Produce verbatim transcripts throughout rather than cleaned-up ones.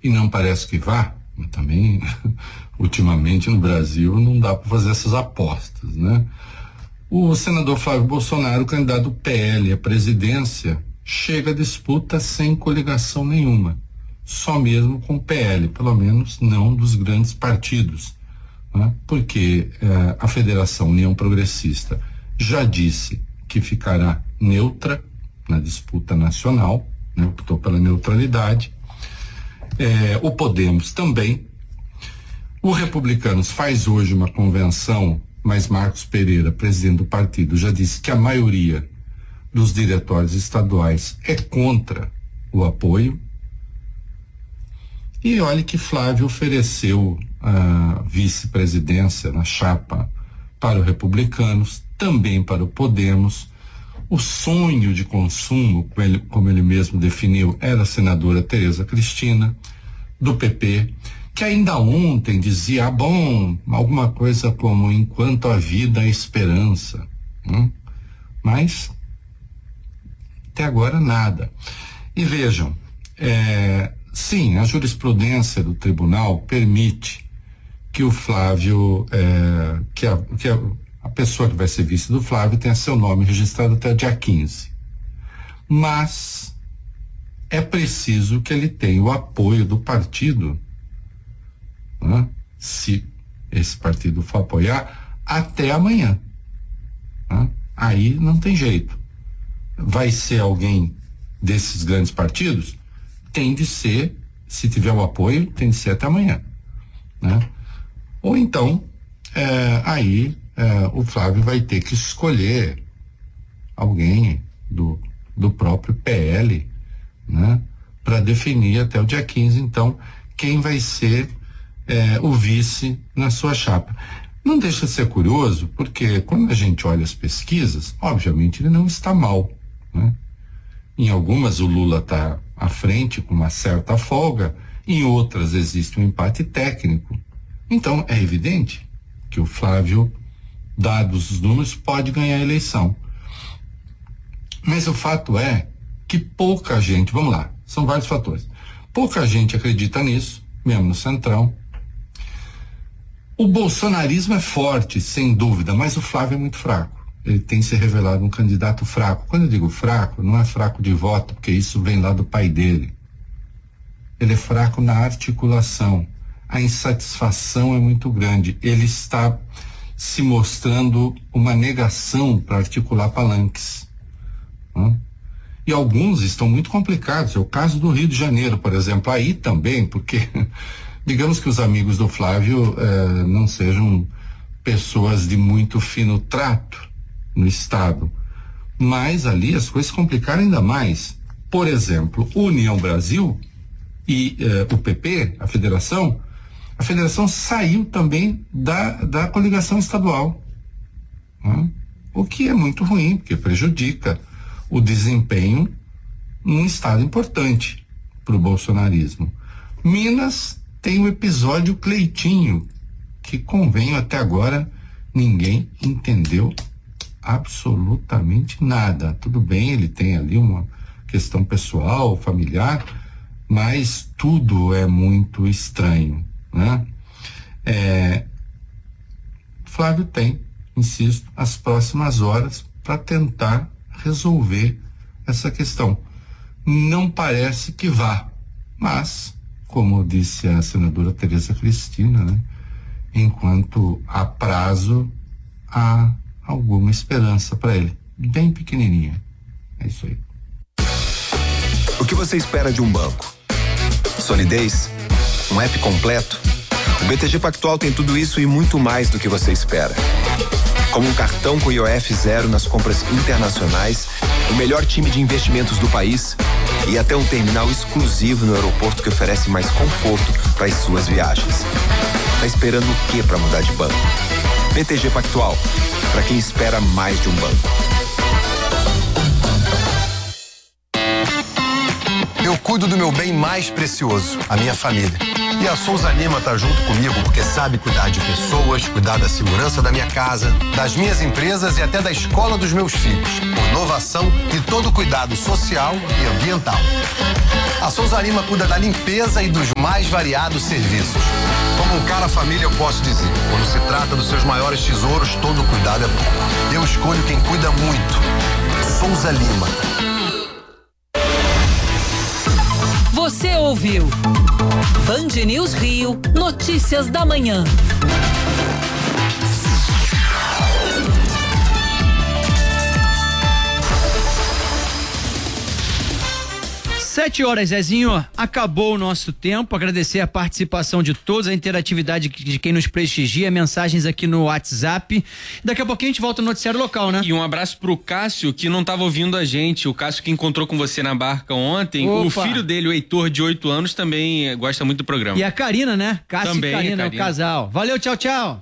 e não parece que vá, mas também ultimamente no Brasil não dá para fazer essas apostas, né? O senador Flávio Bolsonaro, candidato do P L à presidência, chega à disputa sem coligação nenhuma, só mesmo com o P L, pelo menos não dos grandes partidos, né? Porque eh, a Federação União Progressista já disse que ficará neutra na disputa nacional, né? Optou pela neutralidade. Eh, o Podemos também. O Republicanos faz hoje uma convenção, mas Marcos Pereira, presidente do partido, já disse que a maioria dos diretórios estaduais é contra o apoio. E olha que Flávio ofereceu a vice-presidência na chapa para os Republicanos, também para o Podemos. O sonho de consumo, como ele, como ele mesmo definiu, era a senadora Tereza Cristina, do P P, que ainda ontem dizia, ah, bom, alguma coisa como enquanto a vida há esperança. Hum? Mas até agora nada. E vejam, é, sim, a jurisprudência do tribunal permite que o Flávio, é, que, a, que a, a pessoa que vai ser vice do Flávio tenha seu nome registrado até o dia quinze. Mas é preciso que ele tenha o apoio do partido, né? Se esse partido for apoiar, até amanhã. Né? Aí não tem jeito. Vai ser alguém desses grandes partidos? Tem de ser, se tiver o apoio, tem de ser até amanhã. Né? Ou então, é, aí é, o Flávio vai ter que escolher alguém do, do próprio P L, né? Para definir até o dia quinze, então, quem vai ser É, o vice na sua chapa. Não deixa de ser curioso, porque quando a gente olha as pesquisas, obviamente ele não está mal, né? Em algumas o Lula está à frente com uma certa folga, em outras existe um empate técnico. Então é evidente que o Flávio, dados os números, pode ganhar a eleição. Mas o fato é que pouca gente, vamos lá, são vários fatores, pouca gente acredita nisso, mesmo no Centrão. O bolsonarismo é forte, sem dúvida, mas o Flávio é muito fraco. Ele tem se revelado um candidato fraco. Quando eu digo fraco, não é fraco de voto, porque isso vem lá do pai dele. Ele é fraco na articulação. A insatisfação é muito grande. Ele está se mostrando uma negação para articular palanques. Né? E alguns estão muito complicados. É o caso do Rio de Janeiro, por exemplo. Aí também, porque digamos que os amigos do Flávio eh, não sejam pessoas de muito fino trato no Estado, mas ali as coisas complicaram ainda mais. Por exemplo, União Brasil e eh, o P P, a federação, a federação saiu também da, da coligação estadual, né? O que é muito ruim, porque prejudica o desempenho num estado importante para o bolsonarismo. Minas tem o episódio Cleitinho, que convenho até agora ninguém entendeu absolutamente nada. Tudo bem, ele tem ali uma questão pessoal, familiar, mas tudo é muito estranho, né? É, Flávio tem, insisto, as próximas horas para tentar resolver essa questão. Não parece que vá, mas como disse a senadora Tereza Cristina, né? Enquanto há prazo, há alguma esperança para ele. Bem pequenininha. É isso aí. O que você espera de um banco? Solidez? Um app completo? O B T G Pactual tem tudo isso e muito mais do que você espera. Como um cartão com I O F zero nas compras internacionais, o melhor time de investimentos do país e até um terminal exclusivo no aeroporto que oferece mais conforto para as suas viagens. Tá esperando o que para mudar de banco? B T G Pactual, para quem espera mais de um banco. Eu cuido do meu bem mais precioso, a minha família. E a Souza Lima tá junto comigo porque sabe cuidar de pessoas, cuidar da segurança da minha casa, das minhas empresas e até da escola dos meus filhos. Com inovação e todo cuidado social e ambiental. A Souza Lima cuida da limpeza e dos mais variados serviços. Como um cara família, eu posso dizer, quando se trata dos seus maiores tesouros, todo cuidado é bom. Eu escolho quem cuida muito. Souza Lima. Você ouviu Band News Rio, notícias da manhã. Sete horas, Zezinho, acabou o nosso tempo. Agradecer a participação de todos, a interatividade de quem nos prestigia, mensagens aqui no WhatsApp. Daqui a pouquinho a gente volta no noticiário local, né? E um abraço pro Cássio, que não estava ouvindo a gente. O Cássio que encontrou com você na barca ontem. Opa. O filho dele, o Heitor, de oito anos, também gosta muito do programa. E a Karina, né? Cássio também, e Karina, Karina, o casal. Valeu, tchau, tchau.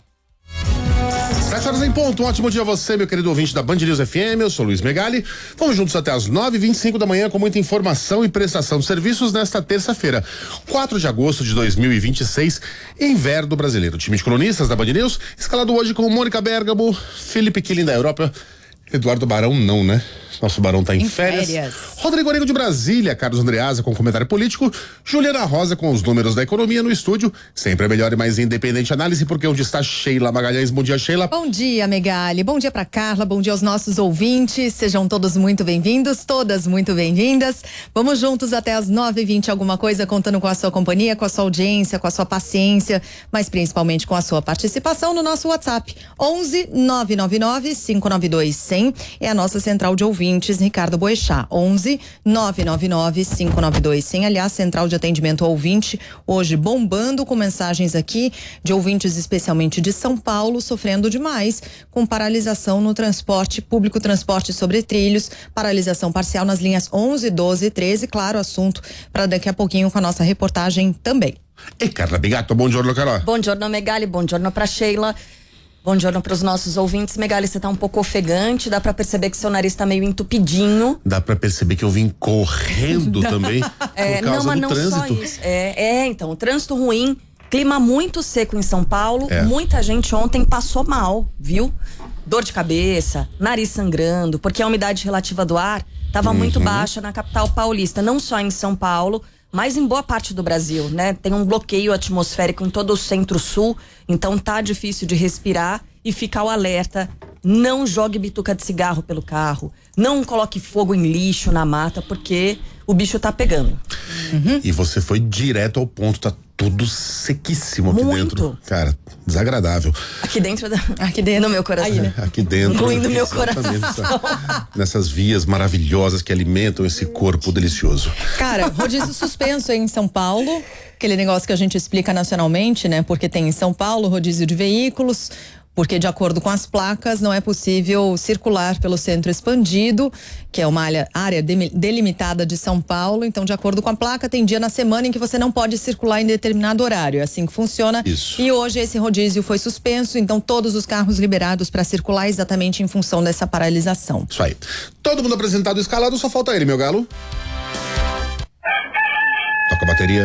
Sete horas em ponto, um ótimo dia a você, meu querido ouvinte da Band News F M, eu sou Luiz Megali, vamos juntos até as nove e vinte e cinco da manhã com muita informação e prestação de serviços nesta terça-feira, quatro de agosto de dois mil e vinte e seis, inverno brasileiro. O time de colunistas da Band News, escalado hoje com Mônica Bergamo, Felipe Killing da Europa, Eduardo Barão não, né? Nosso Barão tá em, em férias. férias. Rodrigo Origo de Brasília, Carlos Andreasa com comentário político, Juliana Rosa com os números da economia no estúdio. Sempre a melhor e mais independente análise, porque onde está Sheila Magalhães. Bom dia, Sheila. Bom dia, Megali. Bom dia pra Carla, bom dia aos nossos ouvintes. Sejam todos muito bem-vindos, todas muito bem-vindas. Vamos juntos até as nove e vinte alguma coisa, contando com a sua companhia, com a sua audiência, com a sua paciência, mas principalmente com a sua participação no nosso WhatsApp. onze nove nove nove cinco nove dois cem é a nossa central de ouvintes. Ricardo Boechat, onze nove nove nove cinco nove dois cem. Aliás, central de atendimento ao ouvinte, hoje bombando com mensagens aqui de ouvintes, especialmente de São Paulo, sofrendo demais com paralisação no transporte público, transporte sobre trilhos, paralisação parcial nas linhas onze, doze e treze. Claro, assunto para daqui a pouquinho com a nossa reportagem também. E Carla Bigato, bom giorno, Carol. Bom giorno, Megali, bom giorno pra Sheila. Bom dia para os nossos ouvintes. Megali, você tá um pouco ofegante, dá para perceber que seu nariz tá meio entupidinho. Dá para perceber que eu vim correndo também é, por causa não, mas do não trânsito. Só isso. É, é, então, trânsito ruim, clima muito seco em São Paulo, é. Muita gente ontem passou mal, viu? Dor de cabeça, nariz sangrando, porque a umidade relativa do ar tava uhum. muito baixa na capital paulista, não só em São Paulo, mas em boa parte do Brasil, né? Tem um bloqueio atmosférico em todo o centro-sul, então tá difícil de respirar e fica o alerta. Não jogue bituca de cigarro pelo carro, não coloque fogo em lixo na mata, porque o bicho tá pegando. Uhum. E você foi direto ao ponto, tá tudo sequíssimo aqui Muito. dentro. Cara, desagradável. Aqui dentro da, aqui dentro do meu coração. Aí, né? Aqui dentro. Incluindo meu coração. Essa, nessas vias maravilhosas que alimentam esse corpo delicioso. Cara, rodízio suspenso em São Paulo, aquele negócio que a gente explica nacionalmente, né? Porque tem em São Paulo rodízio de veículos, porque de acordo com as placas não é possível circular pelo centro expandido, que é uma área delimitada de São Paulo. Então, de acordo com a placa, tem dia na semana em que você não pode circular em determinado horário. É assim que funciona. Isso. E hoje esse rodízio foi suspenso, então todos os carros liberados para circular exatamente em função dessa paralisação. Isso aí. Todo mundo apresentado e escalado, só falta ele, meu galo. Toca a bateria.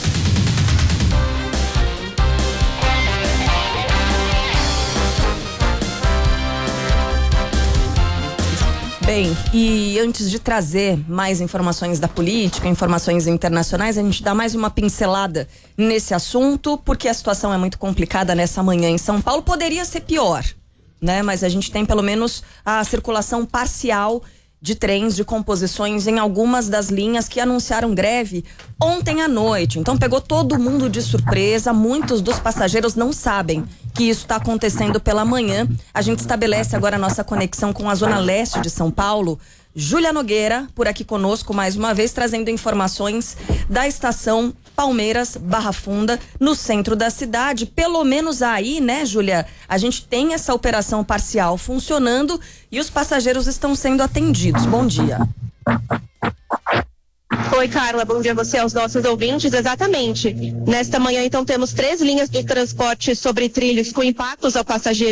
Bem, e antes de trazer mais informações da política, informações internacionais, a gente dá mais uma pincelada nesse assunto, porque a situação é muito complicada nessa manhã em São Paulo. Poderia ser pior, né? Mas a gente tem pelo menos a circulação parcial de trens, de composições em algumas das linhas que anunciaram greve ontem à noite. Então pegou todo mundo de surpresa, muitos dos passageiros não sabem que isso está acontecendo pela manhã. A gente estabelece agora a nossa conexão com a zona leste de São Paulo. Júlia Nogueira, por aqui conosco mais uma vez, trazendo informações da estação Palmeiras Barra Funda, no centro da cidade. Pelo menos aí, né, Júlia, a gente tem essa operação parcial funcionando e os passageiros estão sendo atendidos. Bom dia. Oi, Carla, bom dia a você, aos nossos ouvintes. Exatamente. Nesta manhã, então, temos três linhas de transporte sobre trilhos com impactos ao passageiro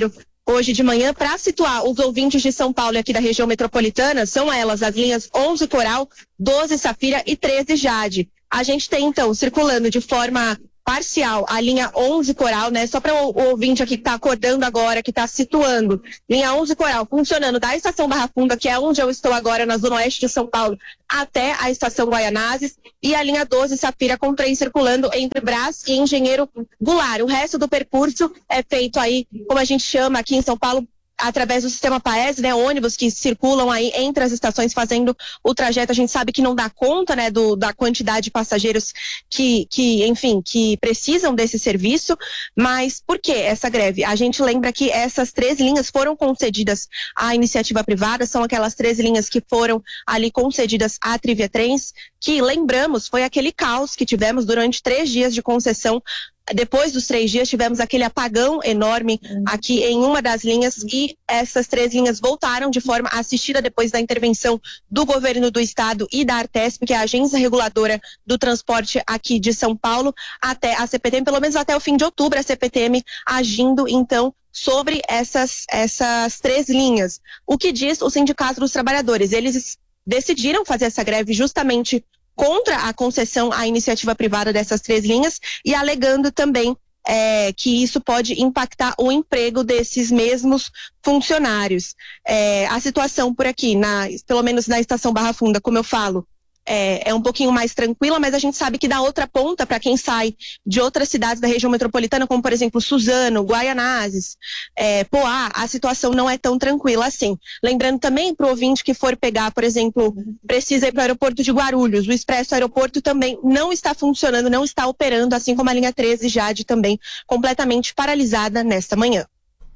hoje de manhã. Para situar os ouvintes de São Paulo e aqui da região metropolitana, são elas as linhas onze Coral, doze Safira e treze Jade. A gente tem, então, circulando de forma parcial a linha onze Coral, né? Só para o, o ouvinte aqui que está acordando agora, que está situando. Linha onze Coral funcionando da estação Barra Funda, que é onde eu estou agora, na zona oeste de São Paulo, até a estação Guaianazes. E a linha doze Safira com trem circulando entre Brás e Engenheiro Goulart. O resto do percurso é feito aí, como a gente chama aqui em São Paulo, através do sistema Paes, né, ônibus que circulam aí entre as estações fazendo o trajeto. A gente sabe que não dá conta, né, do, da quantidade de passageiros que, que, enfim, que precisam desse serviço. Mas por que essa greve? A gente lembra que essas três linhas foram concedidas à iniciativa privada, são aquelas três linhas que foram ali concedidas à Trivia Trens, que, lembramos, foi aquele caos que tivemos durante três dias de concessão. Depois dos três dias, tivemos aquele apagão enorme aqui em uma das linhas e essas três linhas voltaram de forma assistida depois da intervenção do governo do estado e da Artesp, que é a agência reguladora do transporte aqui de São Paulo, até a C P T M, pelo menos até o fim de outubro, a C P T M agindo, então, sobre essas, essas três linhas. O que diz o Sindicato dos Trabalhadores? Eles decidiram fazer essa greve justamente contra a concessão à iniciativa privada dessas três linhas e alegando também é, que isso pode impactar o emprego desses mesmos funcionários. É, a situação por aqui, na, pelo menos na estação Barra Funda, como eu falo, É, é um pouquinho mais tranquila, mas a gente sabe que da outra ponta, para quem sai de outras cidades da região metropolitana, como por exemplo Suzano, Guaianazes, é, Poá, a situação não é tão tranquila assim. Lembrando também para o ouvinte que for pegar, por exemplo, precisa ir para o aeroporto de Guarulhos, o Expresso Aeroporto também não está funcionando, não está operando, assim como a linha treze Jade também completamente paralisada nesta manhã.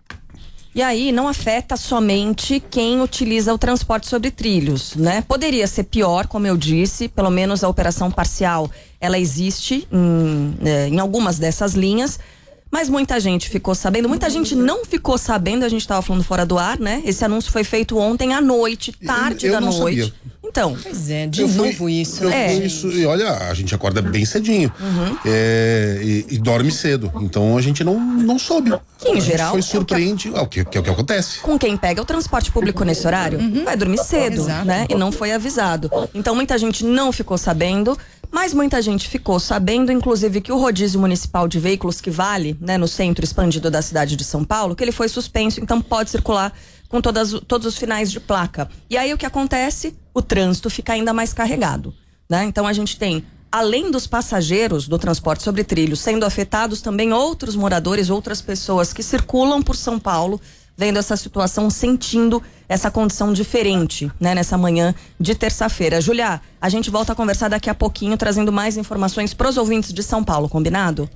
E aí não afeta somente quem utiliza o transporte sobre trilhos, né? Poderia ser pior, como eu disse, pelo menos a operação parcial, ela existe em, em algumas dessas linhas, mas muita gente ficou sabendo, muita gente não ficou sabendo, a gente estava falando fora do ar, né? Esse anúncio foi feito ontem à noite, tarde eu, eu da não noite. Sabia. Então. Pois é, de eu novo fui, isso, eu né? fui isso, e olha, a gente acorda bem cedinho. Uhum. É, e, e dorme cedo. Então a gente não, não soube. Que em a geral. Foi surpreende. É o que, que é o que acontece. Com quem pega o transporte público nesse horário, uhum. vai dormir cedo, Exato. né? E não foi avisado. Então muita gente não ficou sabendo. Mas muita gente ficou sabendo, inclusive, que o rodízio municipal de veículos que vale, né, no centro expandido da cidade de São Paulo, que ele foi suspenso, então pode circular com todas, todos os finais de placa. E aí o que acontece? O trânsito fica ainda mais carregado, né? Então a gente tem, além dos passageiros do transporte sobre trilhos, sendo afetados também outros moradores, outras pessoas que circulam por São Paulo, vendo essa situação, sentindo essa condição diferente, né, nessa manhã de terça-feira. Júlia, a gente volta a conversar daqui a pouquinho, trazendo mais informações para os ouvintes de São Paulo, combinado?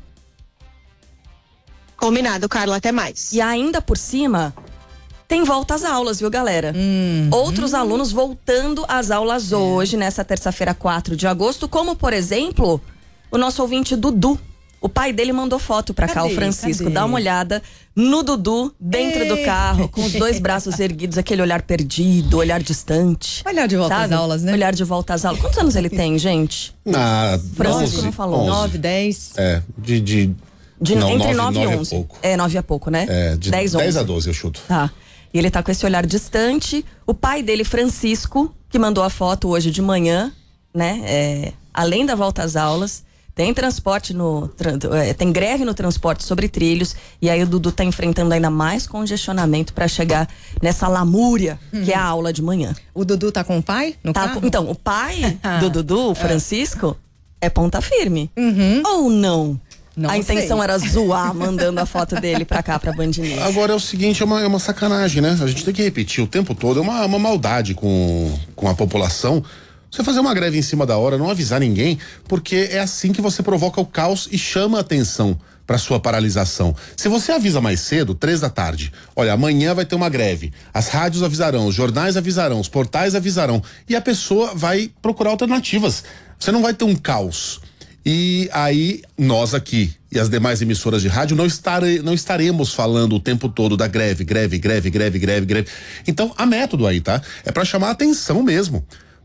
Combinado, Carla, até mais. E ainda por cima, tem volta às aulas, viu, galera? Hum, Outros hum. alunos voltando às aulas hoje, nessa terça-feira, quatro de agosto, como, por exemplo, o nosso ouvinte Dudu. O pai dele mandou foto pra cá, Cadê? o Francisco. Cadê? Dá uma olhada no Dudu, dentro Ei. do carro, com os dois braços erguidos, aquele olhar perdido, olhar distante. Olhar de volta sabe? às aulas, né? Olhar de volta às aulas. Quantos anos ele tem, gente? Ah, Francisco onze, não falou. onze. nove, dez. É, de. de... De, não, entre nove, nove e nove onze. a pouco. É, nove a pouco, né? É, de dez, onze. dez a doze eu chuto. Tá. E ele tá com esse olhar distante. O pai dele, Francisco, que mandou a foto hoje de manhã, né? É, além da volta às aulas, tem transporte no. Tra, é, tem greve no transporte sobre trilhos. E aí o Dudu tá enfrentando ainda mais congestionamento para chegar nessa lamúria hum. que é a aula de manhã. O Dudu tá com o pai? No tá carro? Com, então, o pai do Dudu, o Francisco, é ponta firme. Uhum. Ou não? Não a intenção sei. era zoar, mandando a foto dele pra cá, pra Band News. Agora é o seguinte, é uma, é uma sacanagem, né? A gente tem que repetir o tempo todo, é uma, uma maldade com, com a população. Você fazer uma greve em cima da hora, não avisar ninguém, porque é assim que você provoca o caos e chama a atenção para sua paralisação. Se você avisa mais cedo, três da tarde, olha, amanhã vai ter uma greve, as rádios avisarão, os jornais avisarão, os portais avisarão, e a pessoa vai procurar alternativas. Você não vai ter um caos. E aí, nós aqui e as demais emissoras de rádio não, estare, não estaremos falando o tempo todo da greve, greve, greve, greve, greve, greve. Então, há método aí, tá? É para chamar a atenção mesmo.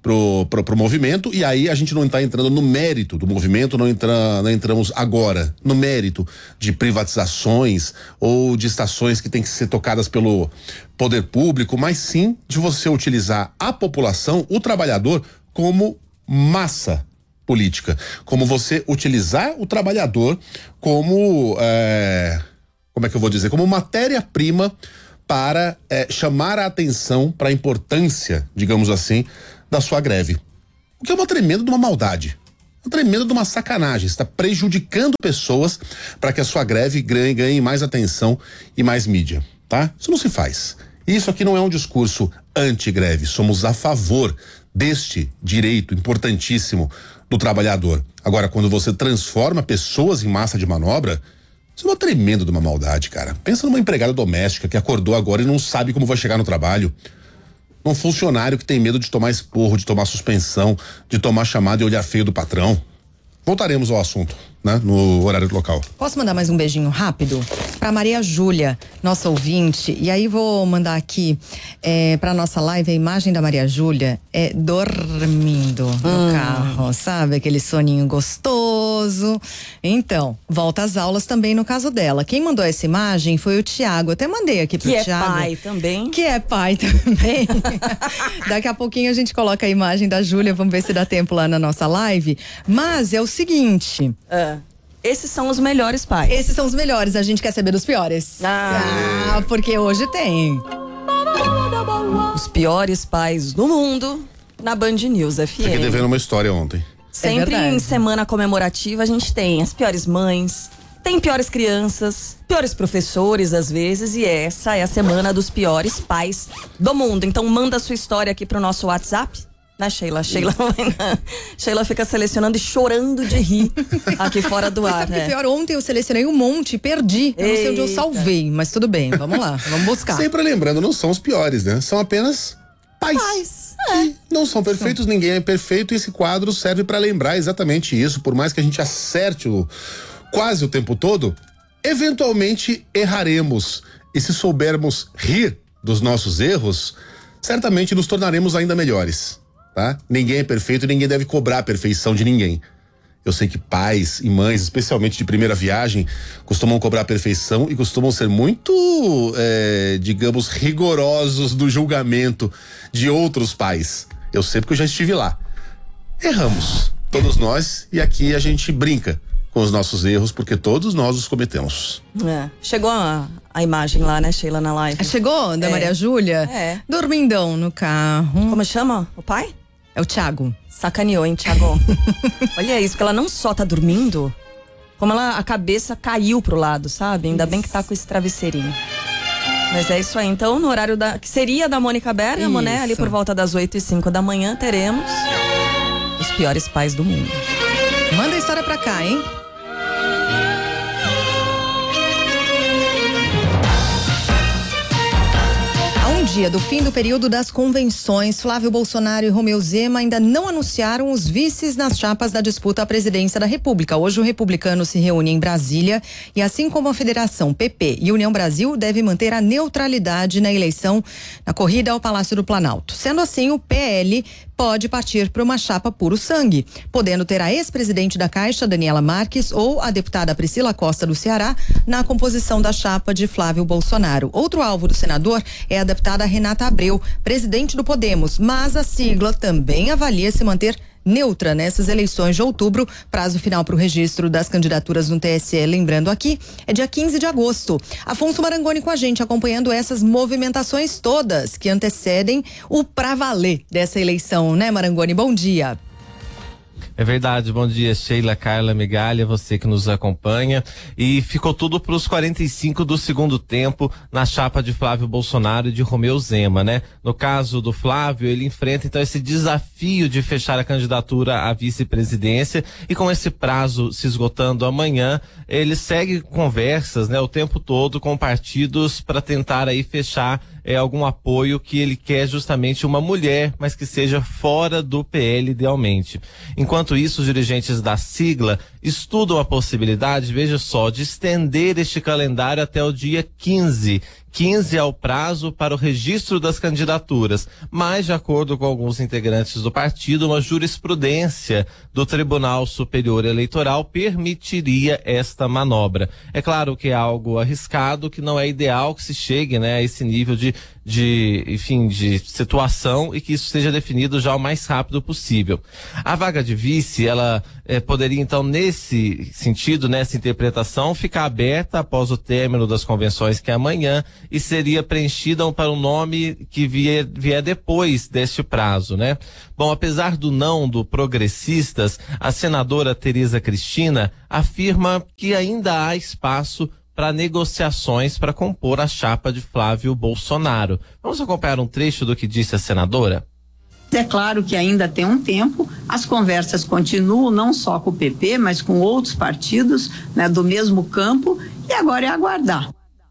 pro, pro, pro movimento, e aí a gente não está entrando no mérito do movimento, não, entra, não entramos agora no mérito de privatizações ou de estações que têm que ser tocadas pelo poder público, mas sim de você utilizar a população, o trabalhador, como massa política, como você utilizar o trabalhador como, é, como é que eu vou dizer, como matéria-prima para é, chamar a atenção para a importância, digamos assim, da sua greve. O que é uma tremenda de uma maldade, uma tremenda de uma sacanagem. Está prejudicando pessoas para que a sua greve ganhe, ganhe mais atenção e mais mídia, tá? Isso não se faz. Isso aqui não é um discurso anti-greve, somos a favor deste direito importantíssimo do trabalhador. Agora, quando você transforma pessoas em massa de manobra, isso é uma tremenda de uma maldade, cara. Pensa numa empregada doméstica que acordou agora e não sabe como vai chegar no trabalho. Um funcionário que tem medo de tomar esporro, de tomar suspensão, de tomar chamada e olhar feio do patrão. Voltaremos ao assunto, né? No horário local. Posso mandar mais um beijinho rápido? Pra Maria Júlia, nossa ouvinte. E aí vou mandar aqui é, pra nossa live a imagem da Maria Júlia é dormindo no hum. carro, sabe? Aquele soninho gostoso. Então, volta às aulas também no caso dela. Quem mandou essa imagem foi o Tiago. Até mandei aqui pro que Tiago. Que é pai também. Que é pai também. Daqui a pouquinho a gente coloca a imagem da Júlia. Vamos ver se dá tempo lá na nossa live. Mas é o seguinte. Ah. Esses são os melhores pais. Esses são os melhores, a gente quer saber dos piores. Ah, ah porque hoje tem. Os piores pais do mundo na Band News F M. Fiquei devendo uma história ontem. Sempre é em semana comemorativa a gente tem as piores mães, tem piores crianças, piores professores às vezes, e essa é a semana dos piores pais do mundo. Então manda a sua história aqui pro nosso WhatsApp. Né, Sheila? Sheila, Sheila fica selecionando e chorando de rir aqui fora do mas ar. Sabe né? que pior? Ontem eu selecionei um monte, perdi. Eu não sei onde eu salvei, mas tudo bem, vamos lá, vamos buscar. Sempre lembrando, não são os piores, né? São apenas pais. Pais. É. Não são perfeitos, são. Ninguém é perfeito, e esse quadro serve para lembrar exatamente isso. Por mais que a gente acerte o, quase o tempo todo, eventualmente erraremos. E se soubermos rir dos nossos erros, certamente nos tornaremos ainda melhores. Tá? Ninguém é perfeito e ninguém deve cobrar a perfeição de ninguém. Eu sei que pais e mães, especialmente de primeira viagem, costumam cobrar a perfeição e costumam ser muito, é, digamos, rigorosos do julgamento de outros pais. Eu sei porque eu já estive lá. Erramos, todos nós, e aqui a gente brinca com os nossos erros, porque todos nós os cometemos. É. Chegou a, a imagem lá, né, Sheila, na live? Chegou, da é. Maria Júlia? É. Dormindão no carro. Como chama o pai? É o Thiago. Sacaneou, hein, Thiago? Olha isso, porque ela não só tá dormindo, como ela, a cabeça caiu pro lado, sabe? Ainda isso. Bem que tá com esse travesseirinho. Mas é isso aí. Então, no horário da, que seria da Mônica Bergamo, né? Ali por volta das oito e cinco da manhã, teremos os piores pais do mundo. Manda a história pra cá, hein? Dia do fim do período das convenções, Flávio Bolsonaro e Romeu Zema ainda não anunciaram os vices nas chapas da disputa à presidência da República. Hoje o republicano se reúne em Brasília e, assim como a Federação P P e União Brasil, deve manter a neutralidade na eleição, na corrida ao Palácio do Planalto. Sendo assim, o P L pode partir para uma chapa puro sangue, podendo ter a ex-presidente da Caixa, Daniela Marques, ou a deputada Priscila Costa do Ceará na composição da chapa de Flávio Bolsonaro. Outro alvo do senador é a deputada Renata Abreu, presidente do Podemos, mas a sigla também avalia se manter neutra nessas eleições de outubro. Prazo final para o registro das candidaturas no T S E, lembrando aqui, é dia quinze de agosto. Afonso Marangoni com a gente, acompanhando essas movimentações todas que antecedem o pra valer dessa eleição, né, Marangoni? Bom dia. É verdade, bom dia, Sheila, Carla, Migalha, você que nos acompanha. E ficou tudo para os quarenta e cinco do segundo tempo na chapa de Flávio Bolsonaro e de Romeu Zema, né? No caso do Flávio, ele enfrenta então esse desafio de fechar a candidatura à vice-presidência, e com esse prazo se esgotando amanhã, ele segue conversas, né, o tempo todo com partidos para tentar aí fechar é, algum apoio que ele quer, justamente uma mulher, mas que seja fora do P L idealmente. Enquanto isso, os dirigentes da sigla estudam a possibilidade, veja só, de estender este calendário até o dia quinze. quinze é o prazo para o registro das candidaturas, mas, de acordo com alguns integrantes do partido, uma jurisprudência do Tribunal Superior Eleitoral permitiria esta manobra. É claro que é algo arriscado, que não é ideal que se chegue, né, a esse nível de, de, enfim, de situação e que isso seja definido já o mais rápido possível. A vaga de vice, ela eh, poderia, então, nesse sentido, nessa interpretação, ficar aberta após o término das convenções, que é amanhã, e seria preenchida para um nome que vier, vier depois deste prazo, né? Bom, apesar do não do Progressistas, a senadora Tereza Cristina afirma que ainda há espaço para negociações para compor a chapa de Flávio Bolsonaro. Vamos acompanhar um trecho do que disse a senadora? É claro que ainda tem um tempo, as conversas continuam não só com o P P, mas com outros partidos, né, do mesmo campo, e agora é aguardar.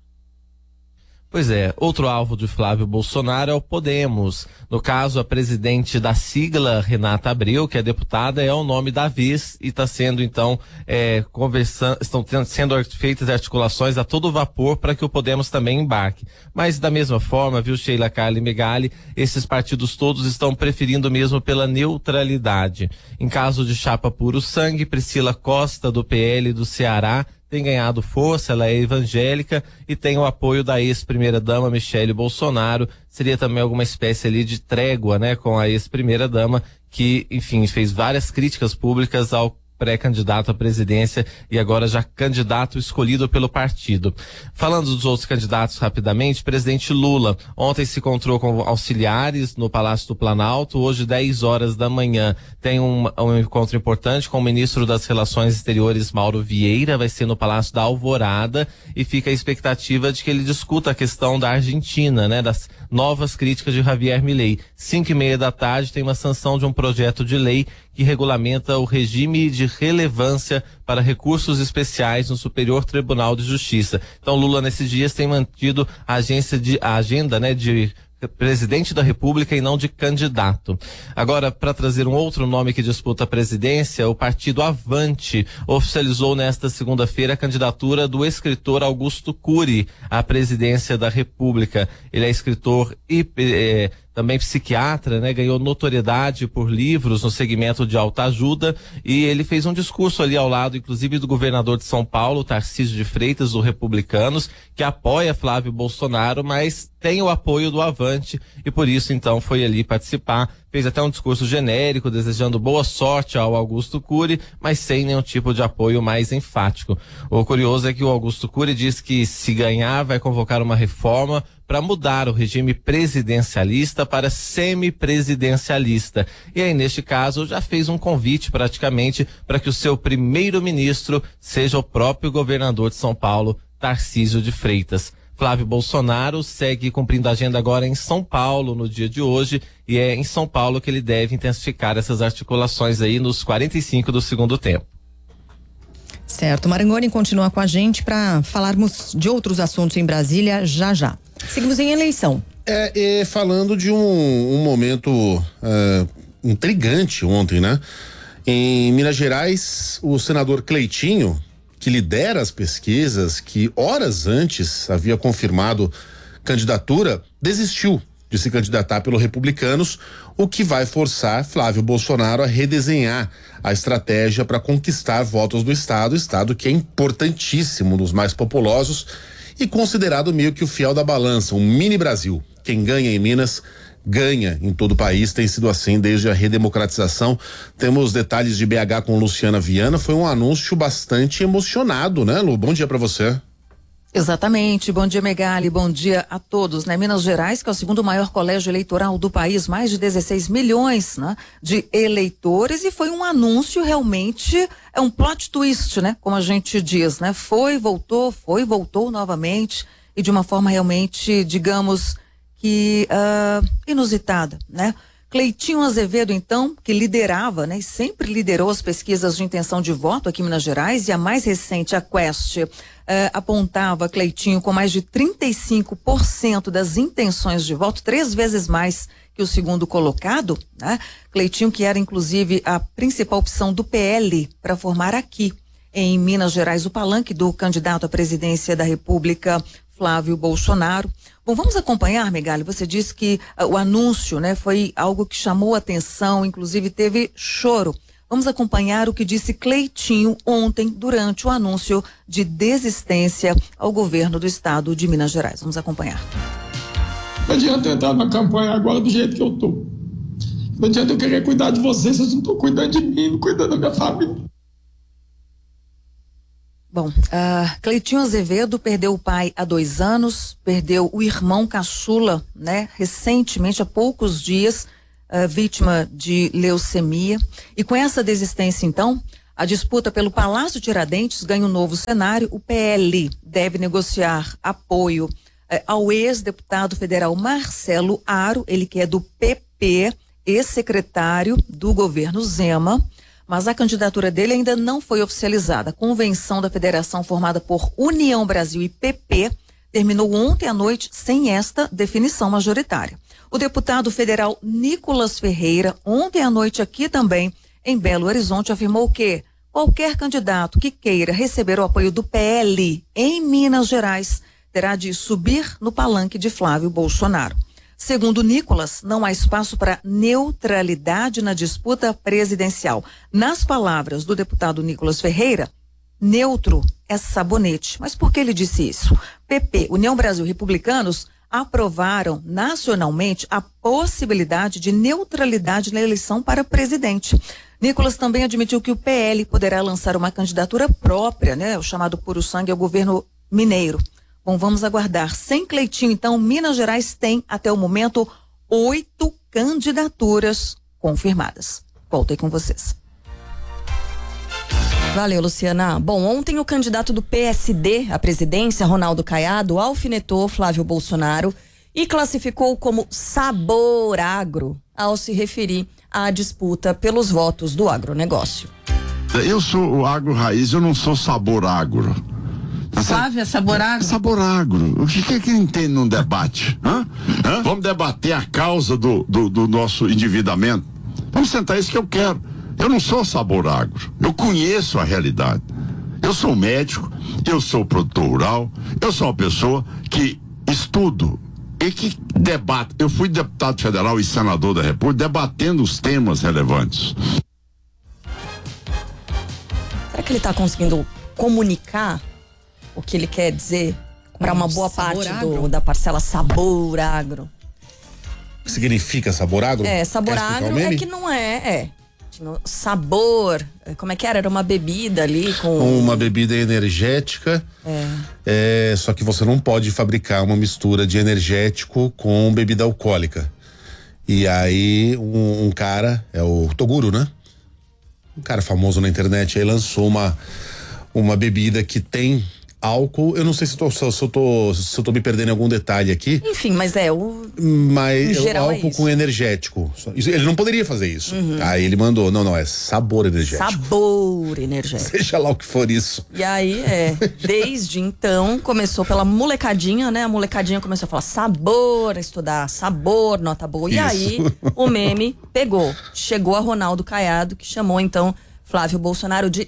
Pois é, outro alvo de Flávio Bolsonaro é o Podemos. No caso, a presidente da sigla, Renata Abreu, que é deputada, é o nome da vez e está sendo, então, é, conversando, estão tendo, sendo feitas articulações a todo vapor para que o Podemos também embarque. Mas, da mesma forma, viu, Sheila, Carla e Megali, esses partidos todos estão preferindo mesmo pela neutralidade. Em caso de chapa puro sangue, Priscila Costa, do P L do Ceará, tem ganhado força, ela é evangélica e tem o apoio da ex-primeira-dama Michele Bolsonaro. Seria também alguma espécie ali de trégua, né, com a ex-primeira-dama, que, enfim, fez várias críticas públicas ao pré-candidato à presidência e agora já candidato escolhido pelo partido. Falando dos outros candidatos rapidamente, presidente Lula ontem se encontrou com auxiliares no Palácio do Planalto. Hoje, dez horas da manhã, tem um, um encontro importante com o ministro das Relações Exteriores, Mauro Vieira, vai ser no Palácio da Alvorada, e fica a expectativa de que ele discuta a questão da Argentina, né, das novas críticas de Javier Milei. Cinco e meia da tarde tem uma sanção de um projeto de lei que regulamenta o regime de relevância para recursos especiais no Superior Tribunal de Justiça. Então, Lula, nesses dias, tem mantido a agência de, a agenda, né, de presidente da República e não de candidato. Agora, para trazer um outro nome que disputa a presidência, o partido Avante oficializou nesta segunda-feira a candidatura do escritor Augusto Cury à presidência da República. Ele é escritor e é, também psiquiatra, né? Ganhou notoriedade por livros no segmento de autoajuda e ele fez um discurso ali ao lado, inclusive, do governador de São Paulo, Tarcísio de Freitas, do Republicanos, que apoia Flávio Bolsonaro, mas tem o apoio do Avante e por isso, então, foi ali participar. Fez até um discurso genérico, desejando boa sorte ao Augusto Cury, mas sem nenhum tipo de apoio mais enfático. O curioso é que o Augusto Cury diz que, se ganhar, vai convocar uma reforma para mudar o regime presidencialista para semipresidencialista. E aí, neste caso, já fez um convite praticamente para que o seu primeiro-ministro seja o próprio governador de São Paulo, Tarcísio de Freitas. Flávio Bolsonaro segue cumprindo a agenda agora em São Paulo no dia de hoje, e é em São Paulo que ele deve intensificar essas articulações aí nos quarenta e cinco do segundo tempo. Certo, Marangoni continua com a gente para falarmos de outros assuntos em Brasília já já. Seguimos em eleição. É, é falando de um, um momento uh, intrigante ontem, né? Em Minas Gerais, o senador Cleitinho, que lidera as pesquisas, que horas antes havia confirmado candidatura, desistiu de se candidatar pelo Republicanos, o que vai forçar Flávio Bolsonaro a redesenhar a estratégia para conquistar votos do estado, estado que é importantíssimo, dos mais populosos e considerado meio que o fiel da balança, um mini Brasil. Quem ganha em Minas ganha em todo o país, tem sido assim desde a redemocratização. Temos detalhes de B H com Luciana Viana. Foi um anúncio bastante emocionado, né, Lu? Bom dia para você. Exatamente, bom dia Megali, bom dia a todos, né? Minas Gerais, que é o segundo maior colégio eleitoral do país, mais de dezesseis milhões, né, de eleitores, e foi um anúncio realmente, é um plot twist, né, como a gente diz, né? Foi, voltou, foi, voltou novamente, e de uma forma realmente, digamos, que uh, inusitada, né? Cleitinho Azevedo, então, que liderava, né, e sempre liderou as pesquisas de intenção de voto aqui em Minas Gerais, e a mais recente, a Quest, uh, apontava Cleitinho com mais de trinta e cinco por cento das intenções de voto, três vezes mais que o segundo colocado, né? Cleitinho, que era inclusive a principal opção do P L para formar aqui em Minas Gerais, o palanque do candidato à presidência da República, Flávio Bolsonaro. Bom, vamos acompanhar, Megali. Você disse que uh, o anúncio, né, foi algo que chamou atenção, inclusive teve choro. Vamos acompanhar o que disse Cleitinho ontem durante o anúncio de desistência ao governo do estado de Minas Gerais. Vamos acompanhar. Não adianta eu entrar na campanha agora do jeito que eu tô. Não adianta eu querer cuidar de vocês, vocês não estão cuidando de mim, não cuidando da minha família. Bom, uh, Cleitinho Azevedo perdeu o pai há dois anos, perdeu o irmão caçula, né, recentemente, há poucos dias, uh, vítima de leucemia. E com essa desistência, então, a disputa pelo Palácio Tiradentes ganha um novo cenário. O P L deve negociar apoio uh, ao ex-deputado federal Marcelo Aro, ele que é do P P, ex-secretário do governo Zema. Mas a candidatura dele ainda não foi oficializada. A convenção da federação formada por União Brasil e P P terminou ontem à noite sem esta definição majoritária. O deputado federal Nicolas Ferreira, ontem à noite aqui também, em Belo Horizonte, afirmou que qualquer candidato que queira receber o apoio do P L em Minas Gerais terá de subir no palanque de Flávio Bolsonaro. Segundo Nicolas, não há espaço para neutralidade na disputa presidencial. Nas palavras do deputado Nicolas Ferreira, neutro é sabonete. Mas por que ele disse isso? P P, União Brasil e Republicanos aprovaram nacionalmente a possibilidade de neutralidade na eleição para presidente. Nicolas também admitiu que o P L poderá lançar uma candidatura própria, né, o chamado puro sangue ao governo mineiro. Bom, vamos aguardar. Sem Cleitinho, então, Minas Gerais tem, até o momento, oito candidaturas confirmadas. Voltei com vocês. Valeu, Luciana. Bom, ontem o candidato do P S D à presidência, Ronaldo Caiado, alfinetou Flávio Bolsonaro e classificou como sabor agro ao se referir à disputa pelos votos do agronegócio. Eu sou o agro raiz, eu não sou sabor agro. Flávio, é sabor agro? Sabor agro. O que é que entende num debate? Hã? Hã? Vamos debater a causa do, do, do nosso endividamento? Vamos sentar, isso que eu quero. Eu não sou sabor agro. Eu conheço a realidade. Eu sou médico, eu sou produtor rural, eu sou uma pessoa que estudo e que debate. Eu fui deputado federal e senador da República debatendo os temas relevantes. Será que ele está conseguindo comunicar o que ele quer dizer para uma boa parte do, da parcela sabor agro? O que significa sabor agro? É, sabor agro é que não é, é. Sabor, como é que era? Era uma bebida ali com... Uma bebida energética, é. É, só que você não pode fabricar uma mistura de energético com bebida alcoólica. E aí um, um cara, é o Toguro, né? Um cara famoso na internet aí lançou uma, uma bebida que tem álcool. Eu não sei se, tô, se, eu tô, se eu tô me perdendo em algum detalhe aqui. Enfim, mas é o... Mas é o álcool é com energético. Ele não poderia fazer isso. Uhum. Aí ele mandou, não, não, é sabor energético. Sabor energético. Seja lá o que for isso. E aí, é, desde então, começou pela molecadinha, né? A molecadinha começou a falar sabor, estudar sabor, nota boa. E isso. Aí, o meme pegou. Chegou a Ronaldo Caiado, que chamou, então, Flávio Bolsonaro de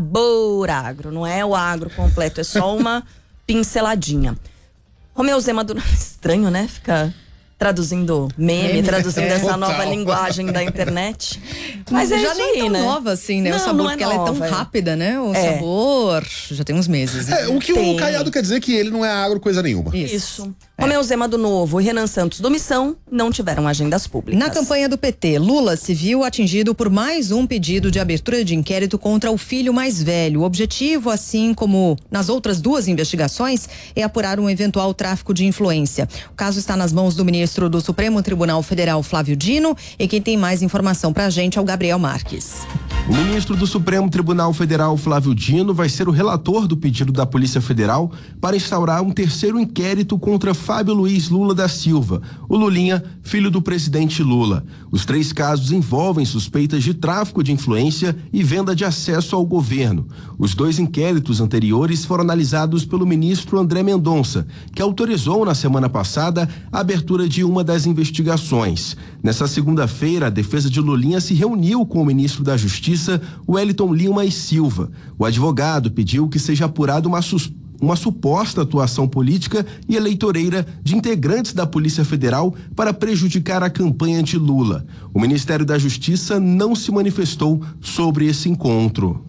sabor agro. Não é o agro completo, é só uma pinceladinha. Romeu Zema do... Estranho, né? Fica traduzindo meme, meme traduzindo é, essa total. Nova linguagem da internet. Mas, Mas é já nem aí, tão né? nova assim, né? Não, o sabor, não é porque nova, ela é tão é. rápida, né? O é. sabor já tem uns meses. Né? É, o que tem. O Caiado quer dizer é que ele não é agro coisa nenhuma. Isso. Isso. É. Romeu Zema do Novo e Renan Santos do Missão não tiveram agendas públicas. Na campanha do P T, Lula se viu atingido por mais um pedido de abertura de inquérito contra o filho mais velho. O objetivo, assim como nas outras duas investigações, é apurar um eventual tráfico de influência. O caso está nas mãos do ministro do Supremo Tribunal Federal, Flávio Dino, e quem tem mais informação pra gente é o Gabriel Marques. O ministro do Supremo Tribunal Federal, Flávio Dino, vai ser o relator do pedido da Polícia Federal para instaurar um terceiro inquérito contra Fábio Luiz Lula da Silva, o Lulinha, filho do presidente Lula. Os três casos envolvem suspeitas de tráfico de influência e venda de acesso ao governo. Os dois inquéritos anteriores foram analisados pelo ministro André Mendonça, que autorizou na semana passada a abertura de uma das investigações. Nessa segunda-feira, a defesa de Lulinha se reuniu com o ministro da Justiça, Justiça, Wellington Lima e Silva. O advogado pediu que seja apurada uma suspeita uma suposta atuação política e eleitoreira de integrantes da Polícia Federal para prejudicar a campanha anti-Lula. O Ministério da Justiça não se manifestou sobre esse encontro.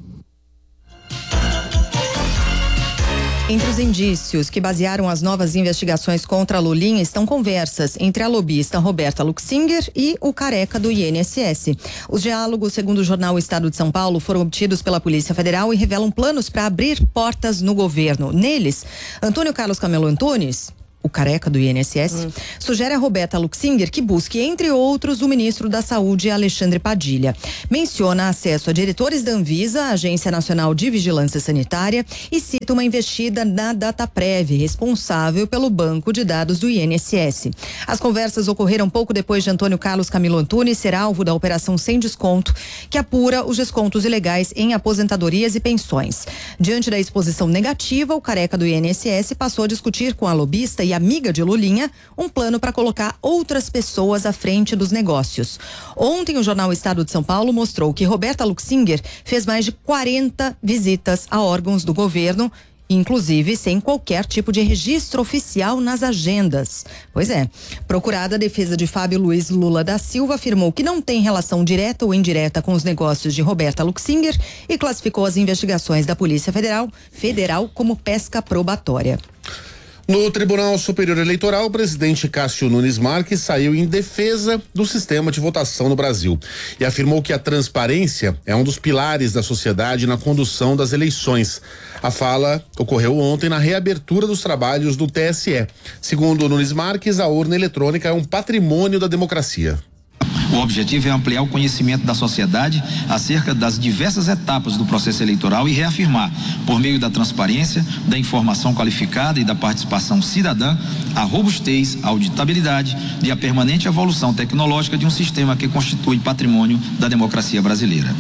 Entre os indícios que basearam as novas investigações contra Lulinha estão conversas entre a lobista Roberta Luxinger e o careca do I N S S. Os diálogos, segundo o jornal Estado de São Paulo, foram obtidos pela Polícia Federal e revelam planos para abrir portas no governo. Neles, Antônio Carlos Camelo Antunes, o careca do I N S S, hum. sugere a Roberta Luxinger que busque, entre outros, o ministro da Saúde, Alexandre Padilha. Menciona acesso a diretores da Anvisa, Agência Nacional de Vigilância Sanitária, e cita uma investida na Dataprev, responsável pelo banco de dados do I N S S. As conversas ocorreram pouco depois de Antônio Carlos Camilo Antunes ser alvo da Operação Sem Desconto, que apura os descontos ilegais em aposentadorias e pensões. Diante da exposição negativa, o careca do I N S S passou a discutir com a lobista e amiga de Lulinha um plano para colocar outras pessoas à frente dos negócios. Ontem, o jornal Estado de São Paulo mostrou que Roberta Luxinger fez mais de quarenta visitas a órgãos do governo, inclusive sem qualquer tipo de registro oficial nas agendas. Pois é, procurada, a defesa de Fábio Luiz Lula da Silva afirmou que não tem relação direta ou indireta com os negócios de Roberta Luxinger e classificou as investigações da Polícia Federal, Federal como pesca probatória. No Tribunal Superior Eleitoral, o presidente Cássio Nunes Marques saiu em defesa do sistema de votação no Brasil e afirmou que a transparência é um dos pilares da sociedade na condução das eleições. A fala ocorreu ontem na reabertura dos trabalhos do T S E. Segundo Nunes Marques, a urna eletrônica é um patrimônio da democracia. O objetivo é ampliar o conhecimento da sociedade acerca das diversas etapas do processo eleitoral e reafirmar, por meio da transparência, da informação qualificada e da participação cidadã, a robustez, a auditabilidade e a permanente evolução tecnológica de um sistema que constitui patrimônio da democracia brasileira.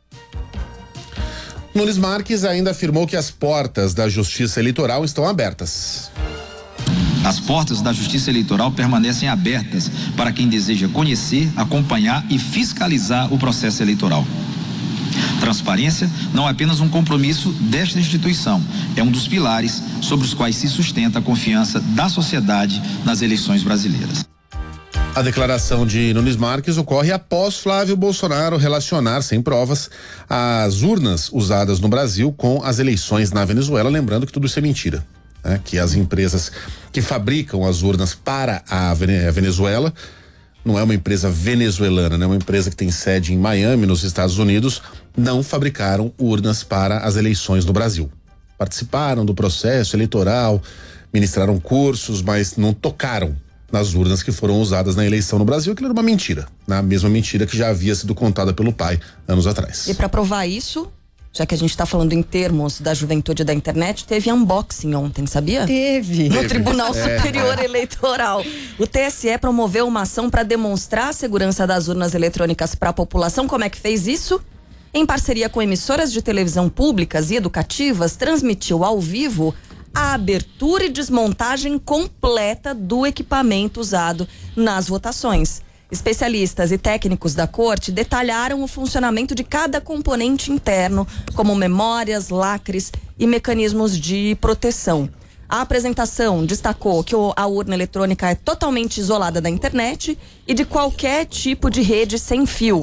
Nunes Marques ainda afirmou que as portas da Justiça Eleitoral estão abertas. As portas da Justiça Eleitoral permanecem abertas para quem deseja conhecer, acompanhar e fiscalizar o processo eleitoral. Transparência não é apenas um compromisso desta instituição, é um dos pilares sobre os quais se sustenta a confiança da sociedade nas eleições brasileiras. A declaração de Nunes Marques ocorre após Flávio Bolsonaro relacionar, sem provas, as urnas usadas no Brasil com as eleições na Venezuela, lembrando que tudo isso é mentira. Né, que as empresas que fabricam as urnas para a Venezuela, não é uma empresa venezuelana, né, é uma empresa que tem sede em Miami, nos Estados Unidos, não fabricaram urnas para as eleições no Brasil. Participaram do processo eleitoral, ministraram cursos, mas não tocaram nas urnas que foram usadas na eleição no Brasil, que era uma mentira, né, a mesma mentira que já havia sido contada pelo pai anos atrás. E para provar isso, já que a gente está falando em termos da juventude da internet, teve unboxing ontem, sabia? Teve. No teve. Tribunal É. Superior Eleitoral. O T S E promoveu uma ação para demonstrar a segurança das urnas eletrônicas para a população. Como é que fez isso? Em parceria com emissoras de televisão públicas e educativas, transmitiu ao vivo a abertura e desmontagem completa do equipamento usado nas votações. Especialistas e técnicos da corte detalharam o funcionamento de cada componente interno, como memórias, lacres e mecanismos de proteção. A apresentação destacou que a urna eletrônica é totalmente isolada da internet e de qualquer tipo de rede sem fio.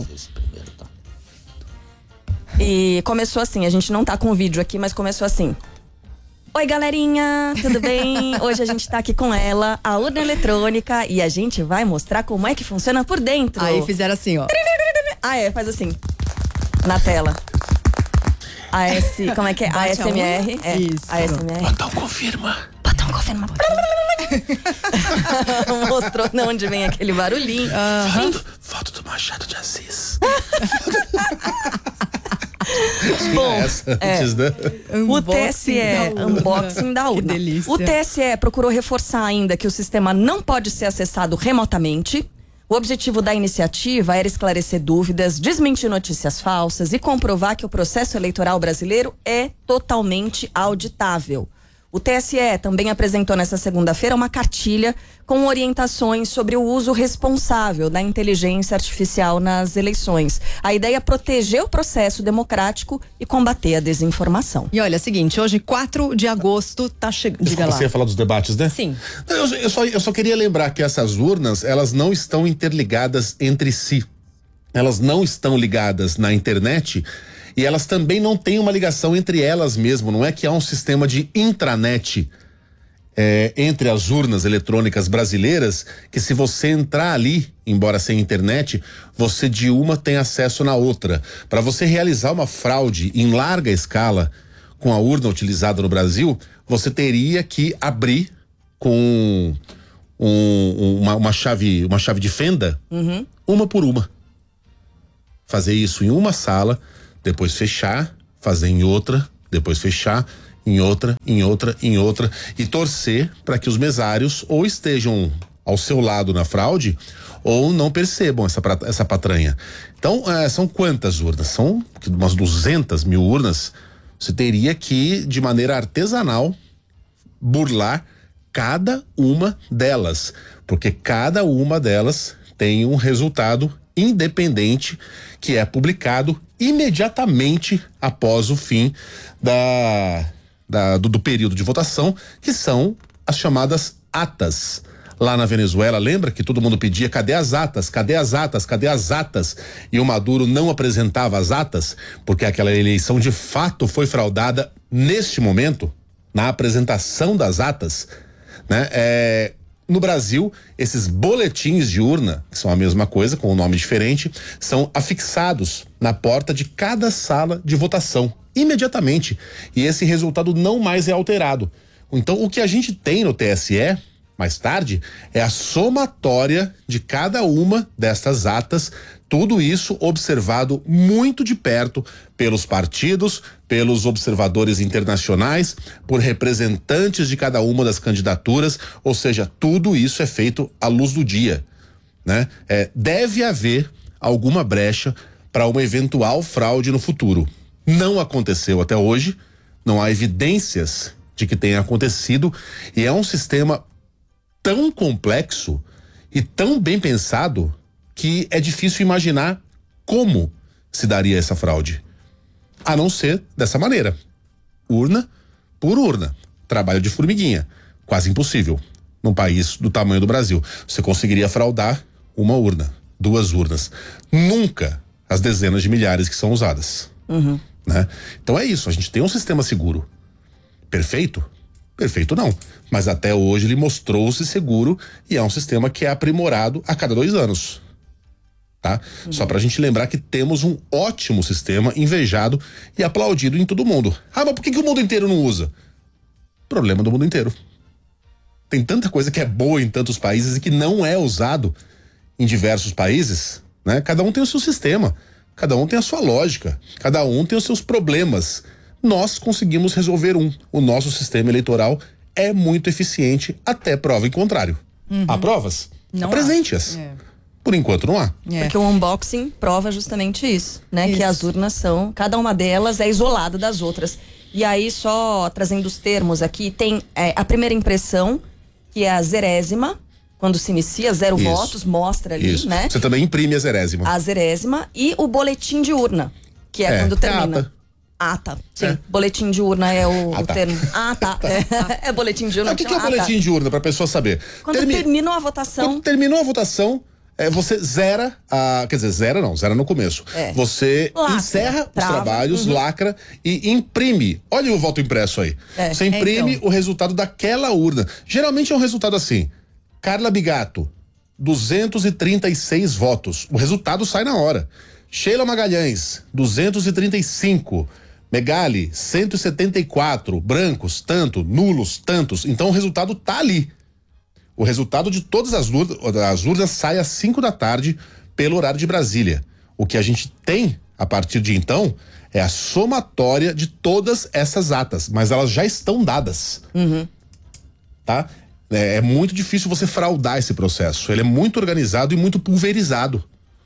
E começou assim, a gente não tá com o vídeo aqui, mas começou assim. Oi, galerinha, tudo bem? Hoje a gente tá aqui com ela, a urna eletrônica, e a gente vai mostrar como é que funciona por dentro. Aí fizeram assim, ó. Ah, é, faz assim, na tela. A S, como é que é? A S M R. É, Isso. A S M R. Botão confirma. Botão confirma. Mostrou de onde vem aquele barulhinho. Foto, foto do Machado de Assis. Bom, essa, é, antes da... o T S E, da urna. unboxing da urna. Que delícia. O T S E procurou reforçar ainda que o sistema não pode ser acessado remotamente. O objetivo da iniciativa era esclarecer dúvidas, desmentir notícias falsas e comprovar que o processo eleitoral brasileiro é totalmente auditável. O T S E também apresentou nesta segunda-feira uma cartilha com orientações sobre o uso responsável da inteligência artificial nas eleições. A ideia é proteger o processo democrático e combater a desinformação. E olha, é o seguinte, hoje, quatro de agosto, tá chegando. Diga lá. Você ia falar dos debates, né? Sim. Eu, eu, só, eu só queria lembrar que essas urnas, elas não estão interligadas entre si. Elas não estão ligadas na internet e elas também não têm uma ligação entre elas mesmo. Não é que há um sistema de intranet é, entre as urnas eletrônicas brasileiras que, se você entrar ali, embora sem internet, você de uma tem acesso na outra. Para você realizar uma fraude em larga escala com a urna utilizada no Brasil, você teria que abrir com um, uma, uma chave, uma chave de fenda, uhum. uma por uma. Fazer isso em uma sala, depois fechar, fazer em outra, depois fechar, em outra, em outra, em outra, e torcer para que os mesários ou estejam ao seu lado na fraude ou não percebam essa, essa patranha. Então, é, são quantas urnas? São umas duzentas mil urnas. Você teria que, de maneira artesanal, burlar cada uma delas, porque cada uma delas tem um resultado independente que é publicado imediatamente após o fim da, da do, do período de votação, que são as chamadas atas. Lá na Venezuela, lembra que todo mundo pedia cadê as atas, cadê as atas, cadê as atas? E o Maduro não apresentava as atas, porque aquela eleição de fato foi fraudada neste momento, na apresentação das atas, né? É, no Brasil, esses boletins de urna, que são a mesma coisa, com um nome diferente, são afixados na porta de cada sala de votação, imediatamente. E esse resultado não mais é alterado. Então, o que a gente tem no T S E, mais tarde, é a somatória de cada uma destas atas, tudo isso observado muito de perto pelos partidos, pelos observadores internacionais, por representantes de cada uma das candidaturas, ou seja, tudo isso é feito à luz do dia, né? É, deve haver alguma brecha para uma eventual fraude no futuro. Não aconteceu até hoje, não há evidências de que tenha acontecido, e é um sistema tão complexo e tão bem pensado que é difícil imaginar como se daria essa fraude. A não ser dessa maneira. Urna por urna. Trabalho de formiguinha. Quase impossível. Num país do tamanho do Brasil. Você conseguiria fraudar uma urna, duas urnas. Nunca as dezenas de milhares que são usadas. Uhum. Né? Então é isso, a gente tem um sistema seguro. Perfeito? Perfeito não. Mas até hoje ele mostrou-se seguro e é um sistema que é aprimorado a cada dois anos. Tá? Uhum. Só pra gente lembrar que temos um ótimo sistema, invejado e aplaudido em todo mundo. Ah, mas por que, que o mundo inteiro não usa? Problema do mundo inteiro. Tem tanta coisa que é boa em tantos países e que não é usado em diversos países, né? Cada um tem o seu sistema, cada um tem a sua lógica, cada um tem os seus problemas. Nós conseguimos resolver um. O nosso sistema eleitoral é muito eficiente, até prova em contrário. Uhum. Há provas? Não Apresente-as. há. É. Por enquanto não há. É. Porque o unboxing prova justamente isso, né? Isso. Que as urnas são, cada uma delas é isolada das outras. E aí, só trazendo os termos aqui, tem é, a primeira impressão, que é a zerésima, quando se inicia, zero Isso. votos, mostra ali, Isso. né? Você também imprime a zerésima. A zerésima e o boletim de urna, que é, É, quando termina. é ata. Ata, sim. É. Boletim de urna é o, Ah, o tá. termo. Ah, tá. É, é boletim de urna. O que, que é chama boletim ata. de urna, pra pessoa saber? Quando Termi- terminou a votação. Quando terminou a votação, é, você zera, a, quer dizer, zera não, zera no começo. É. Você Lacra, encerra trava. os trabalhos, Uhum. lacra e imprime. Olha o voto impresso aí. É. Você imprime É, então. o resultado daquela urna. Geralmente é um resultado assim: Carla Bigato, duzentos e trinta e seis votos. O resultado sai na hora. Sheila Magalhães, duzentos e trinta e cinco. Megali, cento e setenta e quatro. Brancos, tanto. Nulos, tantos. Então o resultado tá ali. O resultado de todas as urnas, as urnas sai às cinco da tarde pelo horário de Brasília. O que a gente tem a partir de então é a somatória de todas essas atas, mas elas já estão dadas. Uhum. Tá? É, é muito difícil você fraudar esse processo. Ele é muito organizado e muito pulverizado.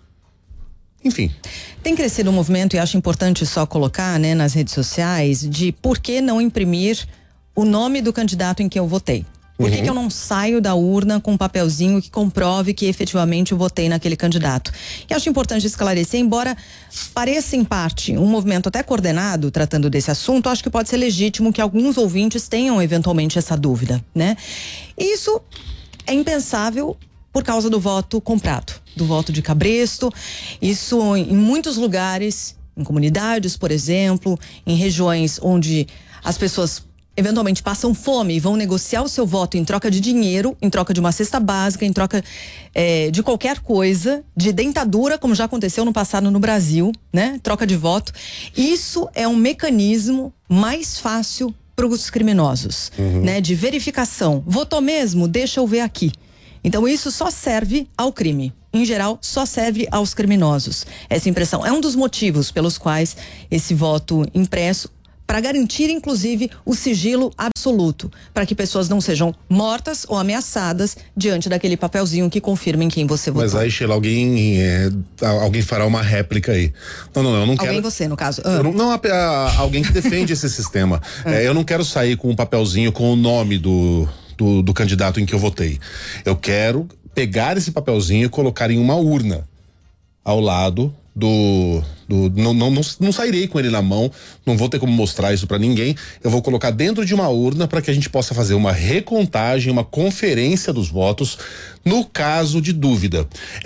Enfim. Tem crescido um movimento, e acho importante só colocar, né, nas redes sociais, de por que não imprimir o nome do candidato em que eu votei. Por que, Uhum. que eu não saio da urna com um papelzinho que comprove que efetivamente eu votei naquele candidato? E acho importante esclarecer, embora pareça em parte um movimento até coordenado tratando desse assunto, acho que pode ser legítimo que alguns ouvintes tenham eventualmente essa dúvida, né? E isso é impensável por causa do voto comprado, do voto de cabresto. Isso em muitos lugares, em comunidades, por exemplo, em regiões onde as pessoas eventualmente passam fome e vão negociar o seu voto em troca de dinheiro, em troca de uma cesta básica, em troca é, de qualquer coisa, de dentadura, como já aconteceu no passado no Brasil, né? Troca de voto. Isso é um mecanismo mais fácil para os criminosos, Uhum. né? De verificação. Votou mesmo? Deixa eu ver aqui. Então isso só serve ao crime. Em geral, só serve aos criminosos. Essa impressão é um dos motivos pelos quais esse voto impresso, para garantir, inclusive, o sigilo absoluto, para que pessoas não sejam mortas ou ameaçadas diante daquele papelzinho que confirma em quem você votou. Mas aí, Sheila, alguém, é, alguém fará uma réplica aí. Não, não, não, eu não quero... Alguém você, no caso. Eu não, não, a- a- alguém que defende esse sistema. É, eu não quero sair com um papelzinho com o nome do, do, do candidato em que eu votei. Eu quero pegar esse papelzinho e colocar em uma urna ao lado do, do não, não, não, não sairei com ele na mão, não vou ter como mostrar isso pra ninguém. Eu vou colocar dentro de uma urna para que a gente possa fazer uma recontagem, uma conferência dos votos no caso de dúvida.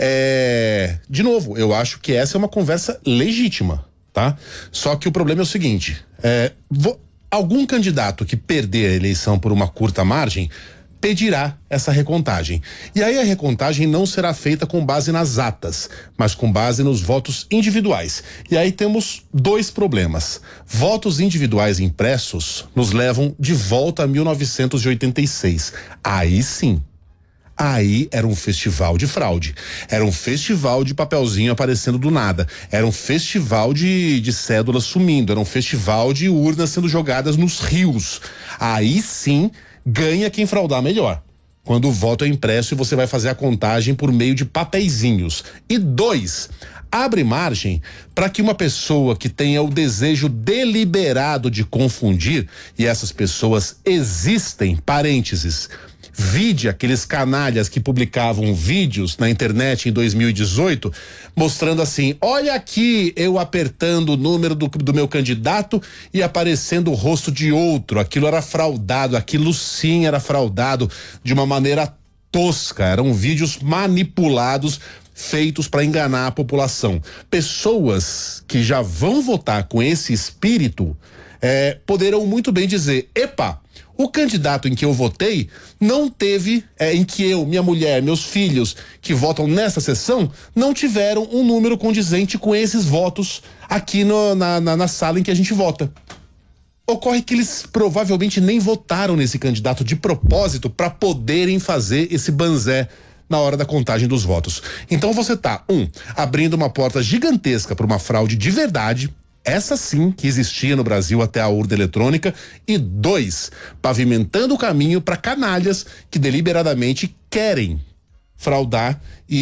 É, de novo, eu acho que essa é uma conversa legítima, tá? Só que o problema é o seguinte, é, vo- algum candidato que perder a eleição por uma curta margem pedirá essa recontagem. E aí a recontagem não será feita com base nas atas, mas com base nos votos individuais. E aí temos dois problemas. Votos individuais impressos nos levam de volta a mil novecentos e oitenta e seis. Aí sim. Aí era um festival de fraude. Era um festival de papelzinho aparecendo do nada. Era um festival de, de cédulas sumindo. Era um festival de urnas sendo jogadas nos rios. Aí sim ganha quem fraudar melhor. Quando o voto é impresso e você vai fazer a contagem por meio de papeizinhos. E dois, abre margem para que uma pessoa que tenha o desejo deliberado de confundir, e essas pessoas existem, parênteses, vide aqueles canalhas que publicavam vídeos na internet em dois mil e dezoito, mostrando assim, olha aqui eu apertando o número do, do meu candidato e aparecendo o rosto de outro. Aquilo era fraudado, aquilo sim era fraudado de uma maneira tosca. Eram vídeos manipulados, feitos para enganar a população. Pessoas que já vão votar com esse espírito é, poderão muito bem dizer, epa, o candidato em que eu votei não teve, é, em que eu, minha mulher, meus filhos que votam nessa sessão não tiveram um número condizente com esses votos aqui no, na, na, na sala em que a gente vota. Ocorre que eles provavelmente nem votaram nesse candidato de propósito para poderem fazer esse banzé na hora da contagem dos votos. Então você tá, um, abrindo uma porta gigantesca para uma fraude de verdade, essa sim que existia no Brasil até a urna eletrônica, e dois, pavimentando o caminho para canalhas que deliberadamente querem fraudar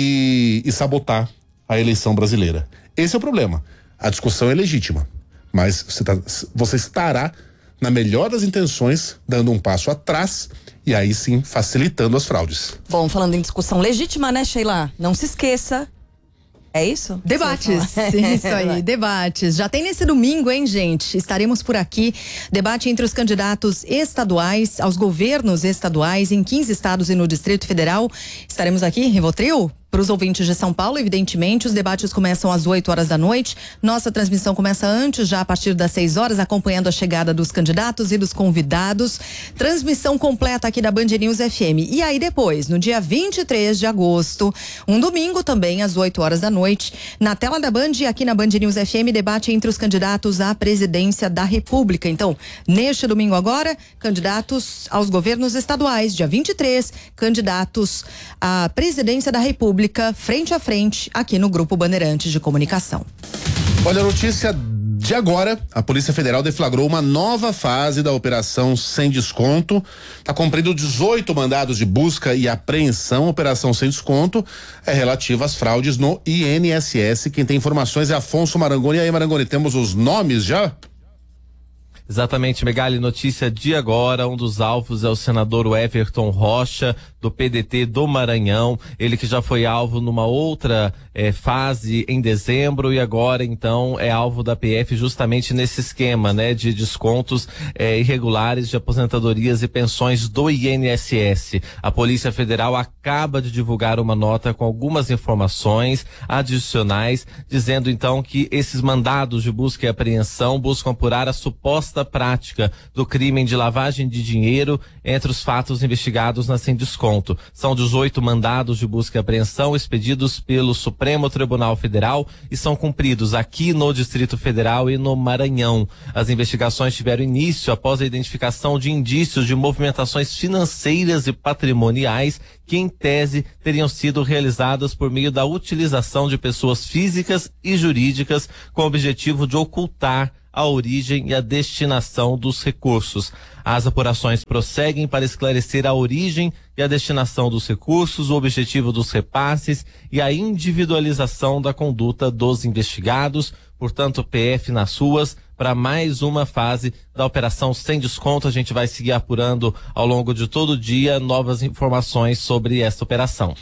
e, e sabotar a eleição brasileira. Esse é o problema. A discussão é legítima, mas você, tá, você estará, na melhor das intenções, dando um passo atrás e aí sim facilitando as fraudes. Bom, falando em discussão legítima, né, Sheila? Não se esqueça. É isso? Debates, isso aí, debates. Já tem nesse domingo, hein, gente? Estaremos por aqui. Debate entre os candidatos estaduais aos governos estaduais em quinze estados e no Distrito Federal. Estaremos aqui em Rivotril. Para os ouvintes de São Paulo, evidentemente, os debates começam às oito horas da noite. Nossa transmissão começa antes, já a partir das seis horas, acompanhando a chegada dos candidatos e dos convidados. Transmissão completa aqui da Band News F M. E aí depois, no dia vinte e três de agosto, um domingo também, às oito horas da noite, na tela da Band e aqui na Band News F M, debate entre os candidatos à presidência da República. Então, neste domingo agora, candidatos aos governos estaduais. Dia vinte e três, candidatos à presidência da República, frente a frente, aqui no Grupo Bandeirantes de Comunicação. Olha a notícia de agora, a Polícia Federal deflagrou uma nova fase da Operação Sem Desconto. Está cumprindo dezoito mandados de busca e apreensão. Operação Sem Desconto é relativa às fraudes no I N S S. Quem tem informações é Afonso Marangoni. E aí, Marangoni, temos os nomes já? Exatamente, Megali, notícia de agora, um dos alvos é o senador Everton Rocha, do P D T do Maranhão, ele que já foi alvo numa outra eh, fase em dezembro e agora então é alvo da P F justamente nesse esquema, né, de descontos eh, irregulares de aposentadorias e pensões do I N S S. A Polícia Federal acaba de divulgar uma nota com algumas informações adicionais, dizendo então que esses mandados de busca e apreensão buscam apurar a suposta prática do crime de lavagem de dinheiro entre os fatos investigados na Sem Desconto. São dezoito mandados de busca e apreensão expedidos pelo Supremo Tribunal Federal e são cumpridos aqui no Distrito Federal e no Maranhão. As investigações tiveram início após a identificação de indícios de movimentações financeiras e patrimoniais que, em tese, teriam sido realizadas por meio da utilização de pessoas físicas e jurídicas com o objetivo de ocultar a origem e a destinação dos recursos. As apurações prosseguem para esclarecer a origem e a destinação dos recursos, o objetivo dos repasses e a individualização da conduta dos investigados. Portanto, P F nas ruas para mais uma fase da Operação Sem Desconto. A gente vai seguir apurando ao longo de todo o dia novas informações sobre essa operação.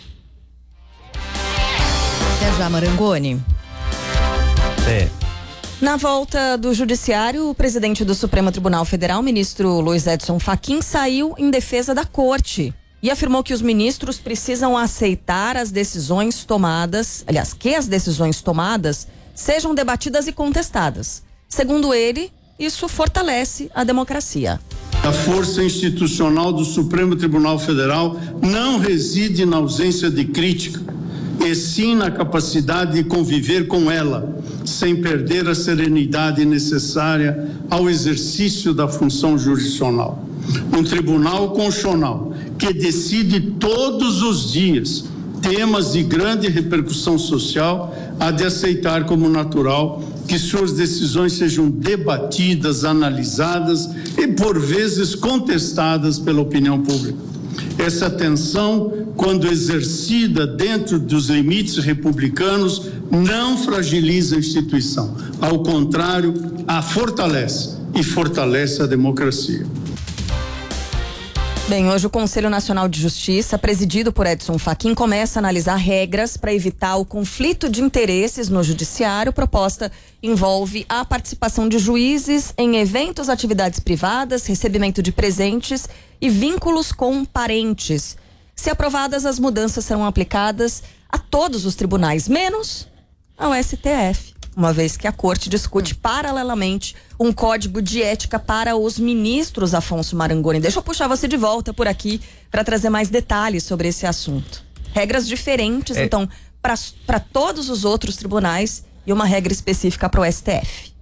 Até já, Marangoni. É. Na volta do judiciário, o presidente do Supremo Tribunal Federal, ministro Luiz Edson Fachin, saiu em defesa da corte e afirmou que os ministros precisam aceitar as decisões tomadas, aliás, que as decisões tomadas sejam debatidas e contestadas. Segundo ele, isso fortalece a democracia. A força institucional do Supremo Tribunal Federal não reside na ausência de crítica, e sim na capacidade de conviver com ela, sem perder a serenidade necessária ao exercício da função jurisdicional. Um tribunal constitucional que decide todos os dias temas de grande repercussão social há de aceitar como natural que suas decisões sejam debatidas, analisadas e, por vezes, contestadas pela opinião pública. Essa tensão, quando exercida dentro dos limites republicanos, não fragiliza a instituição. Ao contrário, a fortalece e fortalece a democracia. Bem, hoje o Conselho Nacional de Justiça, presidido por Edson Fachin, começa a analisar regras para evitar o conflito de interesses no judiciário. A proposta envolve a participação de juízes em eventos, atividades privadas, recebimento de presentes e vínculos com parentes. Se aprovadas, as mudanças serão aplicadas a todos os tribunais, menos ao S T F, uma vez que a corte discute paralelamente um código de ética para os ministros. Afonso Marangoni, deixa eu puxar você de volta por aqui para trazer mais detalhes sobre esse assunto. Regras diferentes, é. então, para todos os outros tribunais e uma regra específica para o S T F.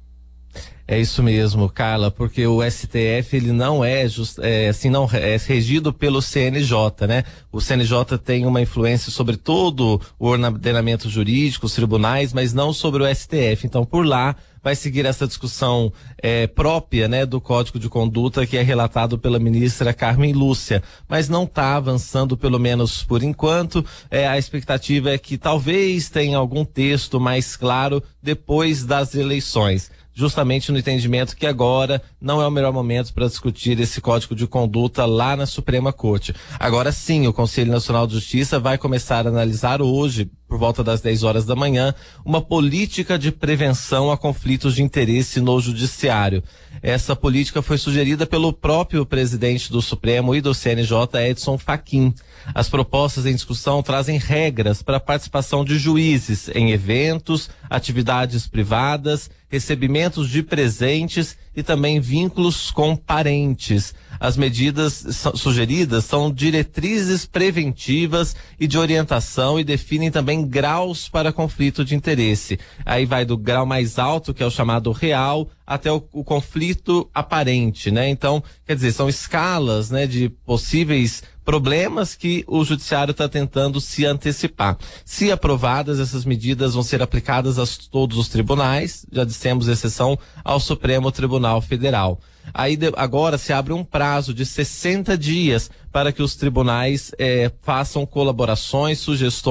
É isso mesmo, Carla, porque o S T F ele não é, just, é assim, não é regido pelo C N J, né? O C N J tem uma influência sobre todo o ordenamento jurídico, os tribunais, mas não sobre o S T F. Então, por lá vai seguir essa discussão é, própria, né, do Código de Conduta que é relatado pela ministra Carmen Lúcia, mas não está avançando, pelo menos por enquanto. É, a expectativa é que talvez tenha algum texto mais claro depois das eleições, justamente no entendimento que agora não é o melhor momento para discutir esse Código de Conduta lá na Suprema Corte. Agora sim, o Conselho Nacional de Justiça vai começar a analisar hoje, por volta das dez horas da manhã, uma política de prevenção a conflitos de interesse no judiciário. Essa política foi sugerida pelo próprio presidente do Supremo e do C N J, Edson Fachin. As propostas em discussão trazem regras para a participação de juízes em eventos, atividades privadas, recebimentos de presentes e também vínculos com parentes. As medidas sugeridas são diretrizes preventivas e de orientação e definem também graus para conflito de interesse. Aí vai do grau mais alto, que é o chamado real, até o, o conflito aparente, né? Então, quer dizer, são escalas, né, de possíveis problemas que o judiciário está tentando se antecipar. Se aprovadas, essas medidas vão ser aplicadas a todos os tribunais, já dissemos exceção ao Supremo Tribunal Federal. Aí de, agora se abre um prazo de sessenta dias para que os tribunais eh, façam colaborações, sugestões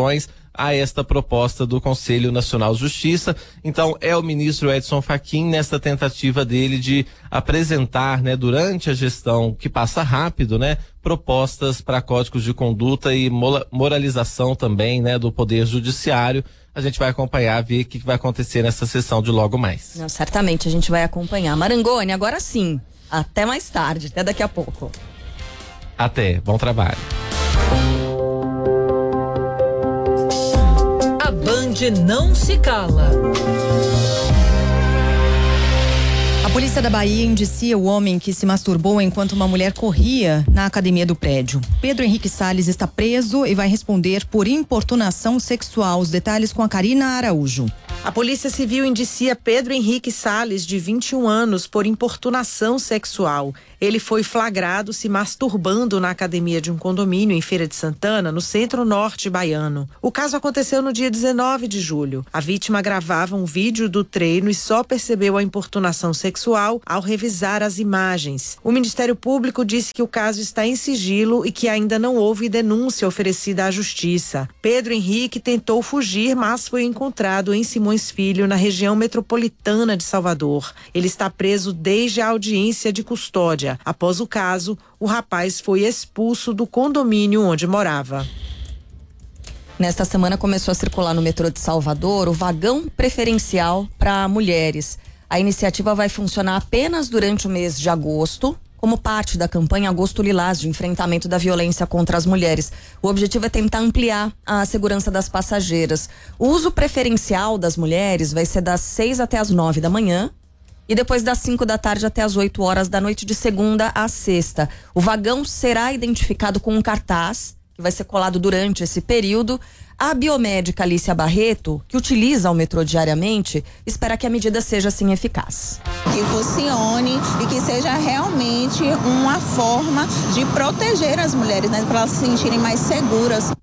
a esta proposta do Conselho Nacional de Justiça. Então, é o ministro Edson Fachin nesta tentativa dele de apresentar, né, durante a gestão que passa rápido, né, propostas para códigos de conduta e moralização também, né, do Poder Judiciário. A gente vai acompanhar, ver o que vai acontecer nessa sessão de logo mais. Não, certamente a gente vai acompanhar. Marangoni, agora sim. Até mais tarde, até daqui a pouco. Até, bom trabalho. A Band não se cala. A polícia da Bahia indicia o homem que se masturbou enquanto uma mulher corria na academia do prédio. Pedro Henrique Salles está preso e vai responder por importunação sexual. Os detalhes com a Karina Araújo. A Polícia Civil indicia Pedro Henrique Salles, de vinte e um anos, por importunação sexual. Ele foi flagrado se masturbando na academia de um condomínio em Feira de Santana, no centro-norte baiano. O caso aconteceu no dia dezenove de julho. A vítima gravava um vídeo do treino e só percebeu a importunação sexual ao revisar as imagens. O Ministério Público disse que o caso está em sigilo e que ainda não houve denúncia oferecida à Justiça. Pedro Henrique tentou fugir, mas foi encontrado em Simões Filho, na região metropolitana de Salvador. Ele está preso desde a audiência de custódia. Após o caso, o rapaz foi expulso do condomínio onde morava. Nesta semana começou a circular no metrô de Salvador o vagão preferencial para mulheres. A iniciativa vai funcionar apenas durante o mês de agosto, como parte da campanha Agosto Lilás de enfrentamento da violência contra as mulheres. O objetivo é tentar ampliar a segurança das passageiras. O uso preferencial das mulheres vai ser das seis até as nove da manhã e depois das cinco da tarde até as oito horas da noite, de segunda a sexta. O vagão será identificado com um cartaz que vai ser colado durante esse período. A biomédica Alicia Barreto, que utiliza o metrô diariamente, espera que a medida seja assim eficaz. Que funcione e que seja realmente uma forma de proteger as mulheres, né, para elas se sentirem mais seguras.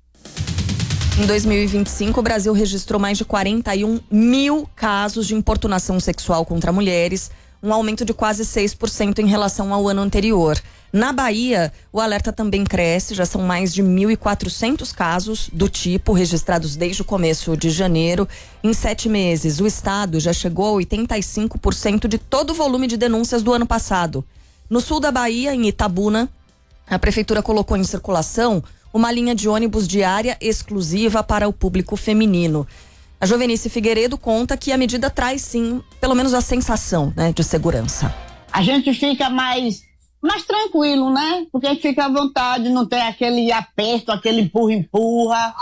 Em dois mil e vinte e cinco, o Brasil registrou mais de quarenta e um mil casos de importunação sexual contra mulheres, um aumento de quase seis por cento em relação ao ano anterior. Na Bahia, o alerta também cresce, já são mais de mil e quatrocentos casos do tipo registrados desde o começo de janeiro. Em sete meses, o estado já chegou a oitenta e cinco por cento de todo o volume de denúncias do ano passado. No sul da Bahia, em Itabuna, a prefeitura colocou em circulação uma linha de ônibus diária exclusiva para o público feminino. A Jovenice Figueiredo conta que a medida traz, sim, pelo menos a sensação, né, de segurança. A gente fica mais... mais tranquilo, né? Porque a gente fica à vontade, não tem aquele aperto, aquele empurra-empurra.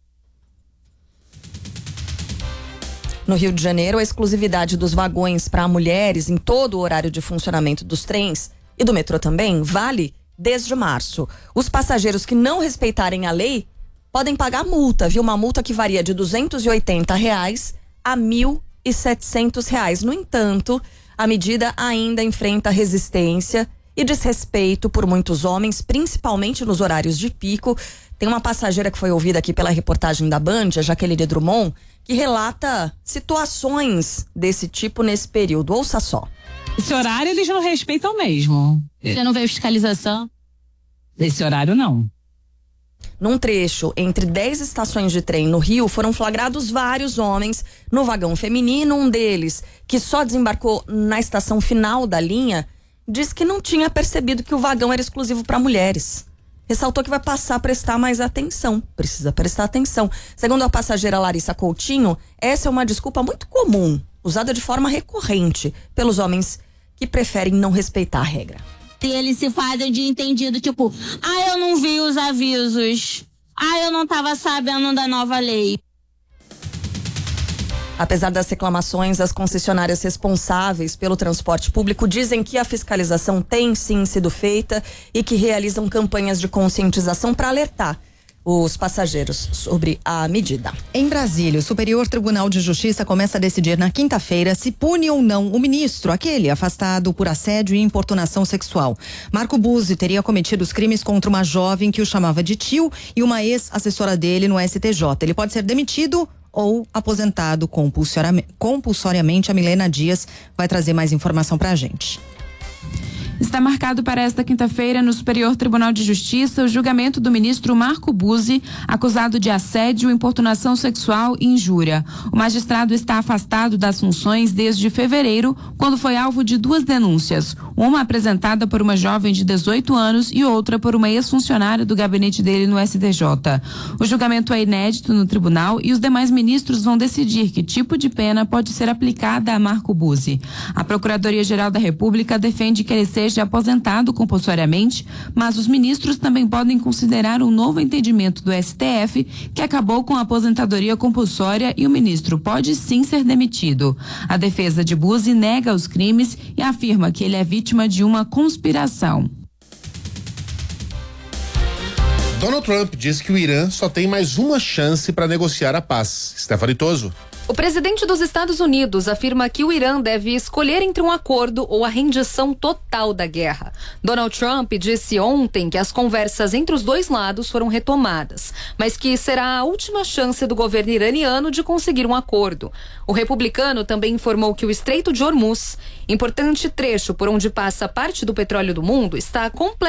No Rio de Janeiro, a exclusividade dos vagões para mulheres em todo o horário de funcionamento dos trens e do metrô também vale desde março. Os passageiros que não respeitarem a lei podem pagar multa, viu? Uma multa que varia de duzentos e oitenta reais a mil e setecentos reais. No entanto, a medida ainda enfrenta resistência e desrespeito por muitos homens, principalmente nos horários de pico. Tem uma passageira que foi ouvida aqui pela reportagem da Band, a Jaqueline Drummond, que relata situações desse tipo nesse período. Ouça só. Esse horário eles não respeitam mesmo. Você não vê fiscalização? Esse horário não. Num trecho entre dez estações de trem no Rio, foram flagrados vários homens no vagão feminino. Um deles, que só desembarcou na estação final da linha, diz que não tinha percebido que o vagão era exclusivo para mulheres. Ressaltou que vai passar a prestar mais atenção. Precisa prestar atenção. Segundo a passageira Larissa Coutinho, essa é uma desculpa muito comum, usada de forma recorrente pelos homens que preferem não respeitar a regra. E eles se fazem de entendido, tipo, ah, eu não vi os avisos. Ah, eu não estava sabendo da nova lei. Apesar das reclamações, as concessionárias responsáveis pelo transporte público dizem que a fiscalização tem sim sido feita e que realizam campanhas de conscientização para alertar os passageiros sobre a medida. Em Brasília, o Superior Tribunal de Justiça começa a decidir na quinta-feira se pune ou não o ministro, aquele afastado por assédio e importunação sexual. Marco Buzzi teria cometido os crimes contra uma jovem que o chamava de tio e uma ex-assessora dele no S T J. Ele pode ser demitido ou aposentado compulsoriamente. A Milena Dias vai trazer mais informação pra gente. Está marcado para esta quinta-feira no Superior Tribunal de Justiça o julgamento do ministro Marco Buzzi, acusado de assédio, importunação sexual e injúria. O magistrado está afastado das funções desde fevereiro, quando foi alvo de duas denúncias, uma apresentada por uma jovem de dezoito anos e outra por uma ex-funcionária do gabinete dele no S T J. O julgamento é inédito no tribunal e os demais ministros vão decidir que tipo de pena pode ser aplicada a Marco Buzzi. A Procuradoria-Geral da República defende que ele seja aposentado compulsoriamente, mas os ministros também podem considerar um novo entendimento do S T F que acabou com a aposentadoria compulsória e o ministro pode sim ser demitido. A defesa de Buzzi nega os crimes e afirma que ele é vítima de uma conspiração. Donald Trump diz que o Irã só tem mais uma chance para negociar a paz. Stephanie Toso. O presidente dos Estados Unidos afirma que o Irã deve escolher entre um acordo ou a rendição total da guerra. Donald Trump disse ontem que as conversas entre os dois lados foram retomadas, mas que será a última chance do governo iraniano de conseguir um acordo. O republicano também informou que o Estreito de Hormuz, importante trecho por onde passa parte do petróleo do mundo, está completamente